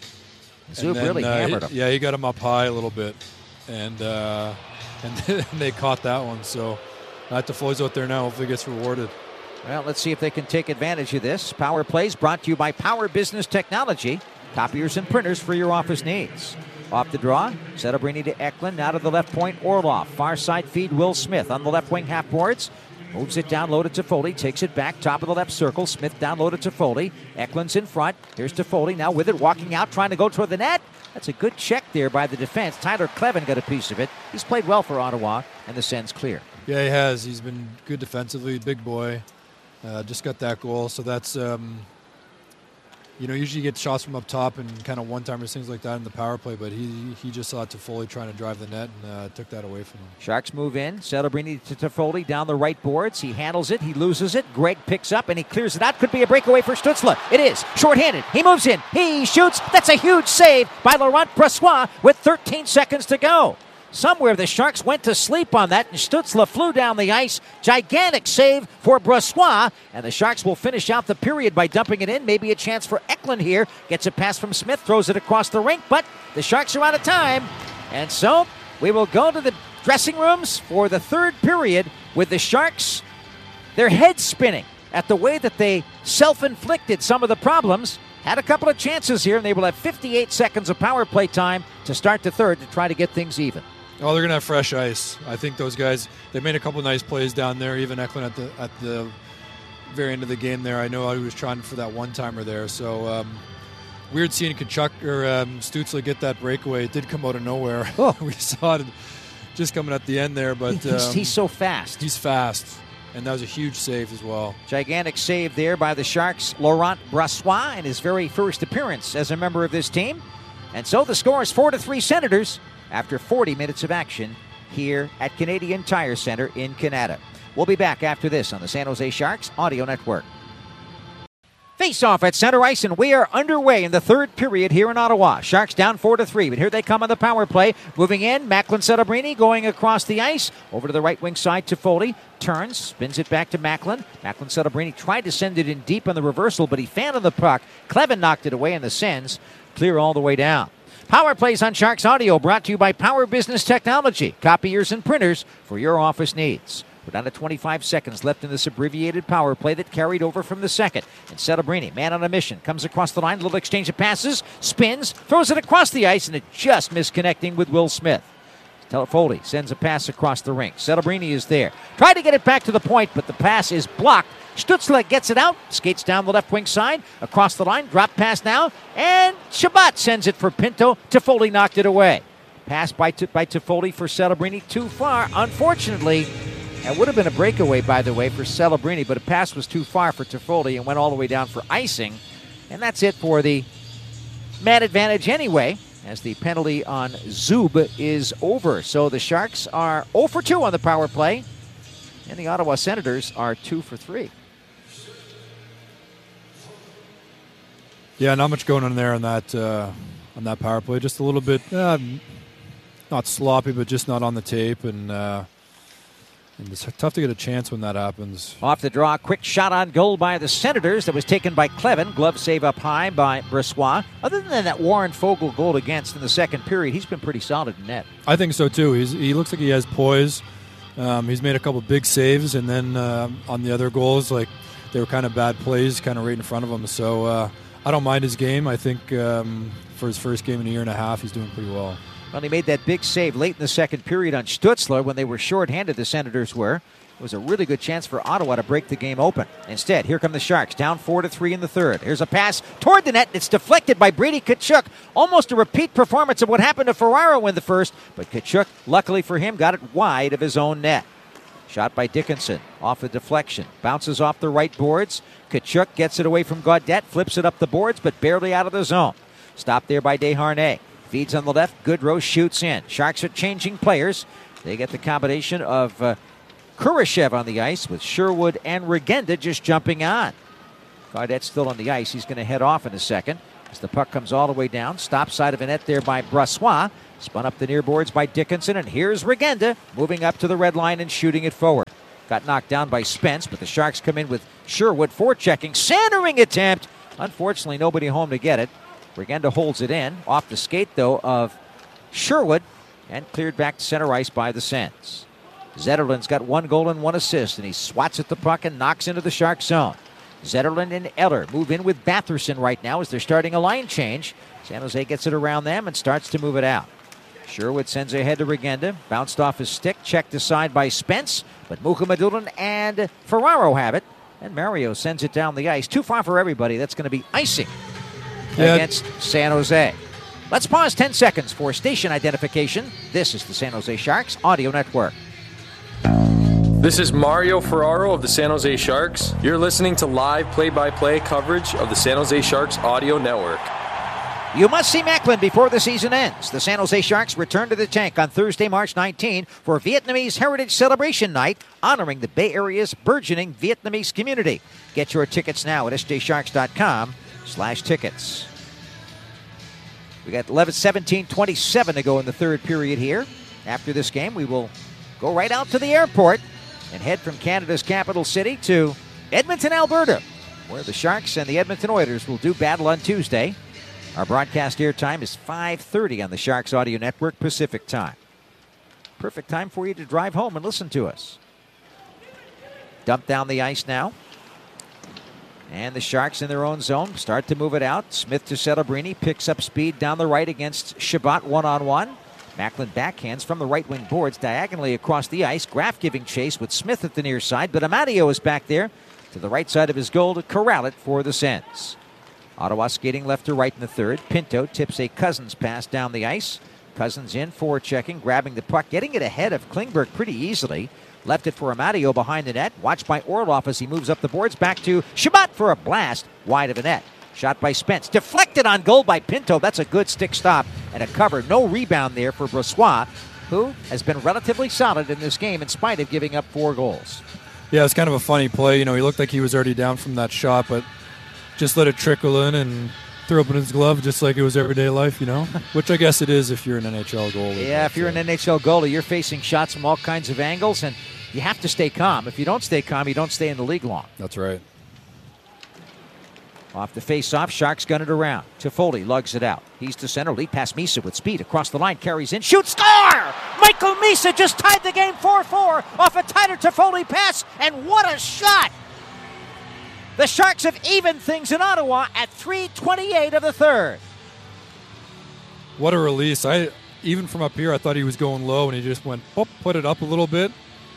A: Zub
B: then,
A: really
B: uh,
A: hammered him.
B: Yeah, he got him up high a little bit, and uh, and they caught that one. So not Toffoli's out there now. Hopefully, gets rewarded.
A: Well, let's see if they can take advantage of this. Power Plays brought to you by Power Business Technology, copiers and printers for your office needs. Off the draw, Celebrini to Eklund, now to the left point, Orlov. Far side feed, Will Smith on the left wing half boards. Moves it down low to Toffoli, takes it back, top of the left circle. Smith down low to Toffoli. Eklund's in front. Here's Toffoli now with it, walking out, trying to go toward the net. That's a good check there by the defense. Tyler Kleven got a piece of it. He's played well for Ottawa, and the Sens clear.
B: Yeah, he has. He's been good defensively, big boy. Uh, just got that goal, so that's... Um, You know, usually you get shots from up top and kind of one-timers, things like that in the power play, but he he just saw Toffoli trying to drive the net and uh, took that away from him.
A: Sharks move in. Celebrini to Toffoli down the right boards. He handles it. He loses it. Greg picks up and he clears it out. Could be a breakaway for Stützle. It is. Short-handed. He moves in. He shoots. That's a huge save by Laurent Brossoit with thirteen seconds to go. Somewhere the Sharks went to sleep on that, and Stützle flew down the ice. Gigantic save for Brossoit, and the Sharks will finish out the period by dumping it in. Maybe a chance for Eklund here. Gets a pass from Smith, throws it across the rink, but the Sharks are out of time. And so we will go to the dressing rooms for the third period with the Sharks, their heads spinning at the way that they self-inflicted some of the problems. Had a couple of chances here, and they will have fifty-eight seconds of power play time to start the third to try to get things even.
B: Oh, they're going to have fresh ice. I think those guys, they made a couple nice plays down there, even Eklund at the at the very end of the game there. I know he was trying for that one-timer there. So um, weird seeing Tkachuk or um, Stützle get that breakaway. It did come out of nowhere.
A: Oh.
B: We saw it just coming at the end there. But
A: he's,
B: um,
A: he's so fast.
B: He's fast. And that was a huge save as well.
A: Gigantic save there by the Sharks' Laurent Brossoit in his very first appearance as a member of this team. And so the score is four to three Senators after forty minutes of action here at Canadian Tire Center in Canada. We'll be back after this on the San Jose Sharks Audio Network. Face-off at center ice, and we are underway in the third period here in Ottawa. Sharks down four to three, but here they come on the power play. Moving in, Macklin Celebrini going across the ice. Over to the right wing side, Toffoli turns, spins it back to Macklin. Macklin Celebrini tried to send it in deep on the reversal, but he fanned on the puck. Kleven knocked it away, and the Sens clear all the way down. Power Plays on Sharks Audio brought to you by Power Business Technology, copiers and printers for your office needs. We're down to twenty-five seconds left in this abbreviated power play that carried over from the second. And Celebrini, man on a mission, comes across the line, little exchange of passes, spins, throws it across the ice, and it just misconnecting with Will Smith. Toffoli sends a pass across the rink. Celebrini is there. Tried to get it back to the point, but the pass is blocked. Stützle gets it out, skates down the left wing side, across the line, drop pass now, and Chabot sends it for Pinto. Toffoli knocked it away. Pass by, T- by Toffoli for Celebrini, too far. Unfortunately, it would have been a breakaway, by the way, for Celebrini, but a pass was too far for Toffoli and went all the way down for icing. And that's it for the man advantage anyway, as the penalty on Zub is over. So the Sharks are zero for two on the power play, and the Ottawa Senators are two for three.
B: Yeah, not much going on there on that uh, on that power play. Just a little bit, uh, not sloppy, but just not on the tape, and, uh, and it's tough to get a chance when that happens.
A: Off the draw, quick shot on goal by the Senators that was taken by Kleven. Glove save up high by Brossoit. Other than that Warren Foegele goal against in the second period, he's been pretty solid in net.
B: I think so too. He's, he looks like he has poise. Um, he's made a couple big saves, and then uh, on the other goals, like they were kind of bad plays, kind of right in front of him. So uh, I don't mind his game. I think um, for his first game in a year and a half, he's doing pretty well.
A: Well, he made that big save late in the second period on Stutzler when they were shorthanded, the Senators were. It was a really good chance for Ottawa to break the game open. Instead, here come the Sharks, down four to three in the third. Here's a pass toward the net. It's deflected by Brady Tkachuk. Almost a repeat performance of what happened to Ferraro in the first, but Tkachuk, luckily for him, got it wide of his own net. Shot by Dickinson, off a deflection. Bounces off the right boards. Tkachuk gets it away from Gaudette, flips it up the boards, but barely out of the zone. Stopped there by Desharnais. Feeds on the left. Goodrow shoots in. Sharks are changing players. They get the combination of uh, Kurashev on the ice with Sherwood and Regenda just jumping on. Gaudette's still on the ice. He's going to head off in a second as the puck comes all the way down. Stop side of the net there by Brossoit. Spun up the near boards by Dickinson, and here's Regenda moving up to the red line and shooting it forward. Got knocked down by Spence, but the Sharks come in with Sherwood forechecking. Centering attempt. Unfortunately, nobody home to get it. Regenda holds it in. Off the skate, though, of Sherwood, and cleared back to center ice by the Sens. Zetterlund's got one goal and one assist, and he swats at the puck and knocks into the Shark zone. Zetterlund and Eller move in with Batherson right now as they're starting a line change. San Jose gets it around them and starts to move it out. Sherwood sends ahead to Regenda. Bounced off his stick, checked aside by Spence, but Mukhamadullin and Ferraro have it, and Mario sends it down the ice. Too far for everybody. That's going to be icing yeah. against San Jose. Let's pause ten seconds for station identification. This is the San Jose Sharks Audio Network.
H: This is Mario Ferraro of the San Jose Sharks. You're listening to live play-by-play coverage of the San Jose Sharks Audio Network.
A: You must see Macklin before the season ends. The San Jose Sharks return to the tank on Thursday, March nineteenth for Vietnamese Heritage Celebration Night, honoring the Bay Area's burgeoning Vietnamese community. Get your tickets now at s j sharks dot com slash tickets. We got eleven seventeen twenty-seven to go in the third period here. After this game, we will go right out to the airport and head from Canada's capital city to Edmonton, Alberta, where the Sharks and the Edmonton Oilers will do battle on Tuesday. Our broadcast airtime is five thirty on the Sharks Audio Network Pacific Time. Perfect time for you to drive home and listen to us. Dump down the ice now. And the Sharks in their own zone start to move it out. Smith to Celebrini, picks up speed down the right against Chabot one-on-one. Macklin backhands from the right wing boards diagonally across the ice. Graf giving chase with Smith at the near side, but Amadio is back there to the right side of his goal to corral it for the Sens. Ottawa skating left to right in the third. Pinto tips a Cousins pass down the ice. Cousins in, forechecking, grabbing the puck, getting it ahead of Klingberg pretty easily. Left it for Amadio behind the net. Watched by Orlov as he moves up the boards. Back to Chabot for a blast wide of the net. Shot by Spence. Deflected on goal by Pinto. That's a good stick stop and a cover. No rebound there for Brossoit, who has been relatively solid in this game in spite of giving up four goals.
B: Yeah, it's kind of a funny play. You know, he looked like he was already down from that shot, but just let it trickle in and throw up in his glove just like it was everyday life, you know? Which I guess it is if you're an N H L goalie.
A: Yeah, if you're an N H L goalie, you're facing shots from all kinds of angles, and you have to stay calm. If you don't stay calm, you don't stay in the league long.
B: That's right.
A: Off the face-off, Sharks gun it around. Toffoli lugs it out. He's to center, lead past Misa with speed. Across the line, carries in, shoots, score! Michael Misa just tied the game four four off a tighter Toffoli pass, and what a shot! The Sharks have evened things in Ottawa at three twenty-eight of the third.
B: What a release. I even from up here, I thought he was going low, and he just went, oh, put it up a little bit.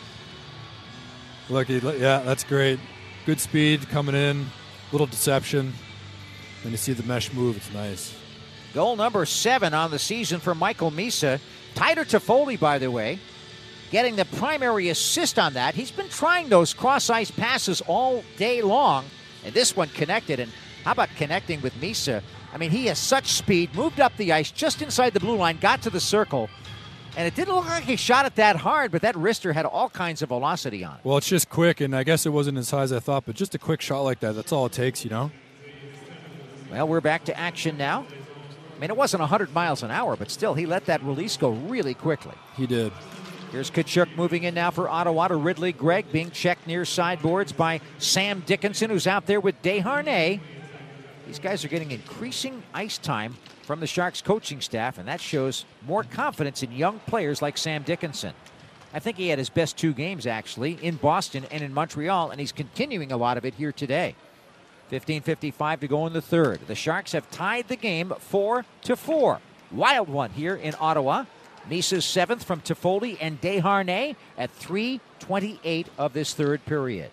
B: Look, he, yeah, that's great. Good speed coming in, little deception. And you see the mesh move, it's nice.
A: Goal number seven on the season for Michael Misa. Tighter Toffoli, by the way, getting the primary assist on that. He's been trying those cross-ice passes all day long, and this one connected. And how about connecting with Misa? I mean, he has such speed, moved up the ice just inside the blue line, got to the circle, and it didn't look like he shot it that hard, but that wrister had all kinds of velocity on it.
B: Well, it's just quick, and I guess it wasn't as high as I thought, but just a quick shot like that, that's all it takes, you know?
A: Well, we're back to action now. I mean, it wasn't one hundred miles an hour, but still, he let that release go really quickly.
B: He did.
A: Here's Tkachuk moving in now for Ottawa to Ridley Gregg, being checked near sideboards by Sam Dickinson, who's out there with Desharnais. These guys are getting increasing ice time from the Sharks coaching staff, and that shows more confidence in young players like Sam Dickinson. I think he had his best two games, actually, in Boston and in Montreal, and he's continuing a lot of it here today. fifteen fifty-five to go in the third. The Sharks have tied the game four to four. wild one here in Ottawa. Misa's seventh from Toffoli and Desharnais at three twenty-eight of this third period.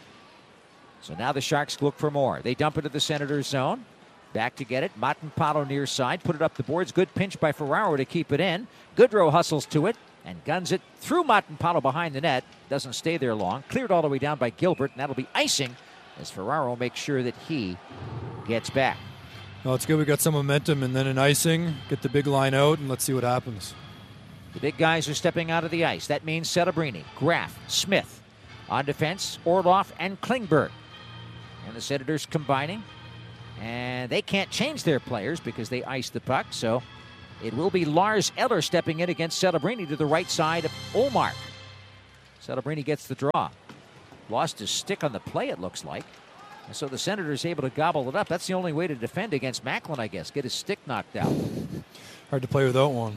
A: So now the Sharks look for more. They dump into the Senators' zone. Back to get it. Matanpalo near side. Put it up the boards. Good pinch by Ferraro to keep it in. Goodrow hustles to it and guns it through Matanpalo behind the net. Doesn't stay there long. Cleared all the way down by Gilbert, and that'll be icing as Ferraro makes sure that he gets back.
B: Well, it's good we got some momentum, and then an icing. Get the big line out, and let's see what happens.
A: The big guys are stepping out of the ice. That means Celebrini, Graf, Smith. On defense, Orlov and Klingberg. And the Senators combining. And they can't change their players because they iced the puck. So it will be Lars Eller stepping in against Celebrini to the right side of Ullmark. Celebrini gets the draw. Lost his stick on the play, it looks like. And so the Senators able to gobble it up. That's the only way to defend against Macklin, I guess. Get his stick knocked out.
B: Hard to play without one.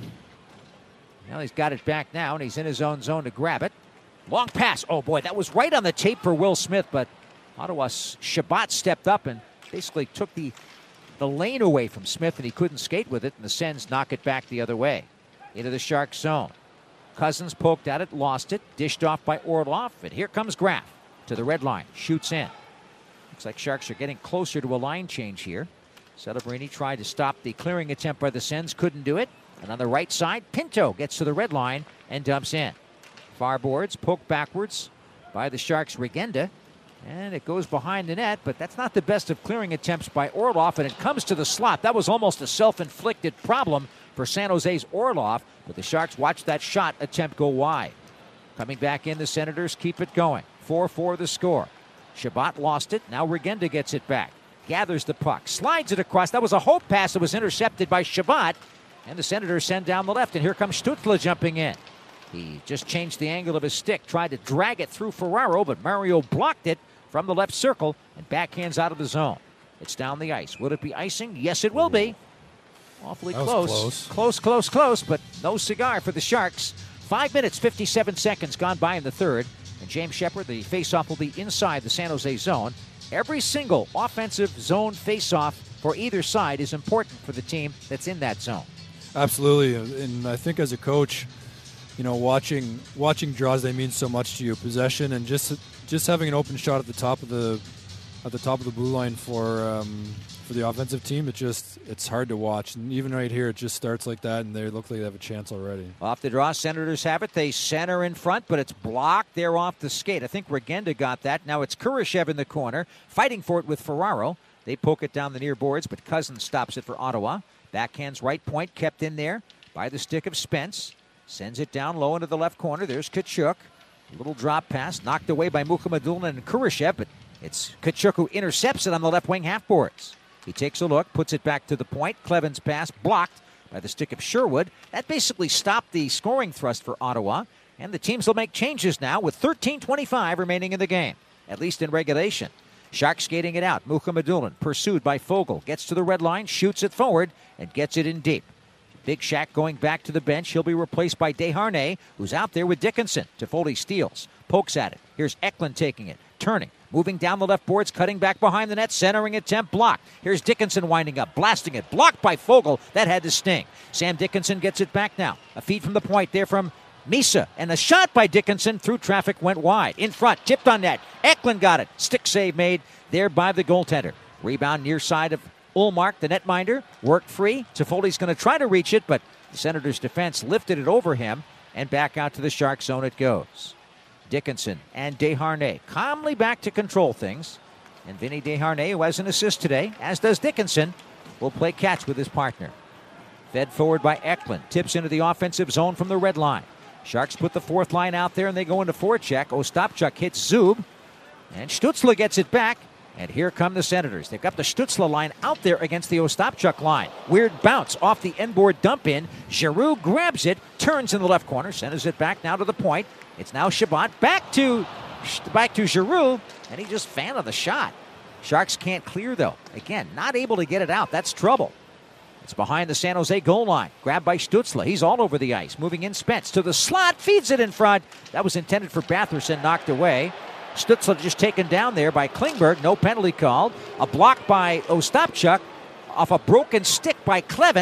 A: Now he's got it back now, and he's in his own zone to grab it. Long pass. Oh, boy, that was right on the tape for Will Smith, but Ottawa's Shabbat stepped up and basically took the, the lane away from Smith, and he couldn't skate with it, and the Sens knock it back the other way. Into the Sharks zone. Cousins poked at it, lost it, dished off by Orlov, and here comes Graf to the red line, shoots in. Looks like Sharks are getting closer to a line change here. Celebrini tried to stop the clearing attempt by the Sens, couldn't do it. And on the right side, Pinto gets to the red line and dumps in. Far boards, poked backwards by the Sharks' Regenda. And it goes behind the net, but that's not the best of clearing attempts by Orlov, and it comes to the slot. That was almost a self-inflicted problem for San Jose's Orlov, but the Sharks watched that shot attempt go wide. Coming back in, the Senators keep it going. four four the score. Shabbat lost it. Now Regenda gets it back. Gathers the puck. Slides it across. That was a hope pass that was intercepted by Shabbat. And the Senators send down the left, and here comes Stützle jumping in. He just changed the angle of his stick, tried to drag it through Ferraro, but Mario blocked it from the left circle and backhands out of the zone. It's down the ice. Will it be icing? Yes, it will be. Awfully close.
B: close.
A: Close, close, close, but no cigar for the Sharks. Five minutes, fifty-seven seconds gone by in the third. And James Shepard, the faceoff will be inside the San Jose zone. Every single offensive zone faceoff for either side is important for the team that's in that zone.
B: Absolutely, and I think as a coach, you know, watching watching draws, they mean so much to you. Possession and just just having an open shot at the top of the at the top of the blue line for um, for the offensive team, it just it's hard to watch. And even right here, it just starts like that, and they look like they have a chance already.
A: Off the draw, Senators have it. They center in front, but it's blocked there off the skate. I think Regenda got that. Now it's Kurashev in the corner, fighting for it with Ferraro. They poke it down the near boards, but Cousins stops it for Ottawa. Backhand's right point kept in there by the stick of Spence. Sends it down low into the left corner. There's Tkachuk. A little drop pass knocked away by Mukhamadullin and Kurashev, but it's Tkachuk who intercepts it on the left wing half boards. He takes a look, puts it back to the point. Cleven's pass blocked by the stick of Sherwood. That basically stopped the scoring thrust for Ottawa, and the teams will make changes now with thirteen twenty-five remaining in the game, at least in regulation. Sharks skating it out. Mukhamadullin pursued by Fogle. Gets to the red line, shoots it forward, and gets it in deep. Big Shack going back to the bench. He'll be replaced by Desharnais, who's out there with Dickinson. Toffoli steals, pokes at it. Here's Eklund taking it, turning, moving down the left boards, cutting back behind the net, centering attempt blocked. Here's Dickinson winding up, blasting it, blocked by Fogle. That had to sting. Sam Dickinson gets it back now. A feed from the point there from Misa, and the shot by Dickinson through traffic went wide. In front, tipped on net. Eklund got it. Stick save made there by the goaltender. Rebound near side of Ullmark, the netminder, worked free. Toffoli's going to try to reach it, but the Senators' defense lifted it over him, and back out to the Shark zone it goes. Dickinson and Desharnais calmly back to control things. And Vinny Desharnais, who has an assist today, as does Dickinson, will play catch with his partner. Fed forward by Eklund. Tips into the offensive zone from the red line. Sharks put the fourth line out there, and they go into forecheck. Ostapchuk hits Zub, and Stützle gets it back. And here come the Senators. They've got the Stützle line out there against the Ostapchuk line. Weird bounce off the end-board dump in. Giroux grabs it, turns in the left corner, sends it back now to the point. It's now Shabbat back to back to Giroux, and he just fanned on the shot. Sharks can't clear, though. Again, not able to get it out. That's trouble. It's behind the San Jose goal line. Grabbed by Stützle. He's all over the ice. Moving in Spence to the slot. Feeds it in front. That was intended for Batherson, knocked away. Stützle just taken down there by Klingberg. No penalty called. A block by Ostapchuk off a broken stick by Kleven. And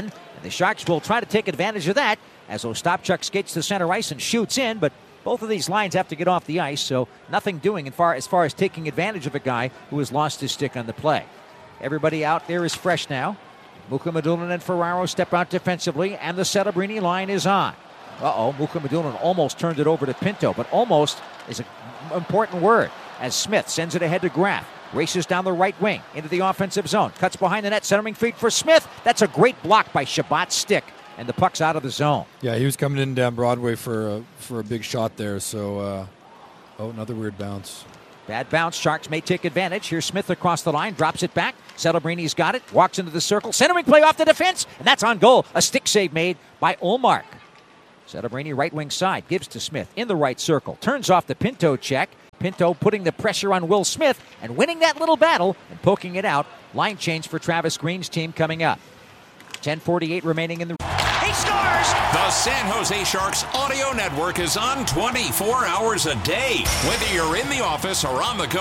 A: The Sharks will try to take advantage of that as Ostapchuk skates to center ice and shoots in, but both of these lines have to get off the ice, so nothing doing as far, as far as taking advantage of a guy who has lost his stick on the play. Everybody out there is fresh now. Mukhamadullin and Ferraro step out defensively, and the Celebrini line is on. Uh-oh, Mukhamadullin almost turned it over to Pinto, but almost is an important word as Smith sends it ahead to Graf. Races down the right wing into the offensive zone. Cuts behind the net, centering feed for Smith. That's a great block by Shabbat's stick, and the puck's out of the zone.
B: Yeah, he was coming in down Broadway for a, for a big shot there, so, uh, oh, another weird bounce.
A: Bad bounce. Sharks may take advantage. Here's Smith across the line, drops it back. Celebrini's got it, walks into the circle, centering play off the defense, and that's on goal. A stick save made by Ullmark. Celebrini right wing side, gives to Smith in the right circle, turns off the Pinto check. Pinto putting the pressure on Will Smith and winning that little battle and poking it out. Line change for Travis Green's team coming up. ten forty-eight remaining in the...
D: He scores! The San Jose Sharks audio network is on twenty-four hours a day. Whether you're in the office or on the go.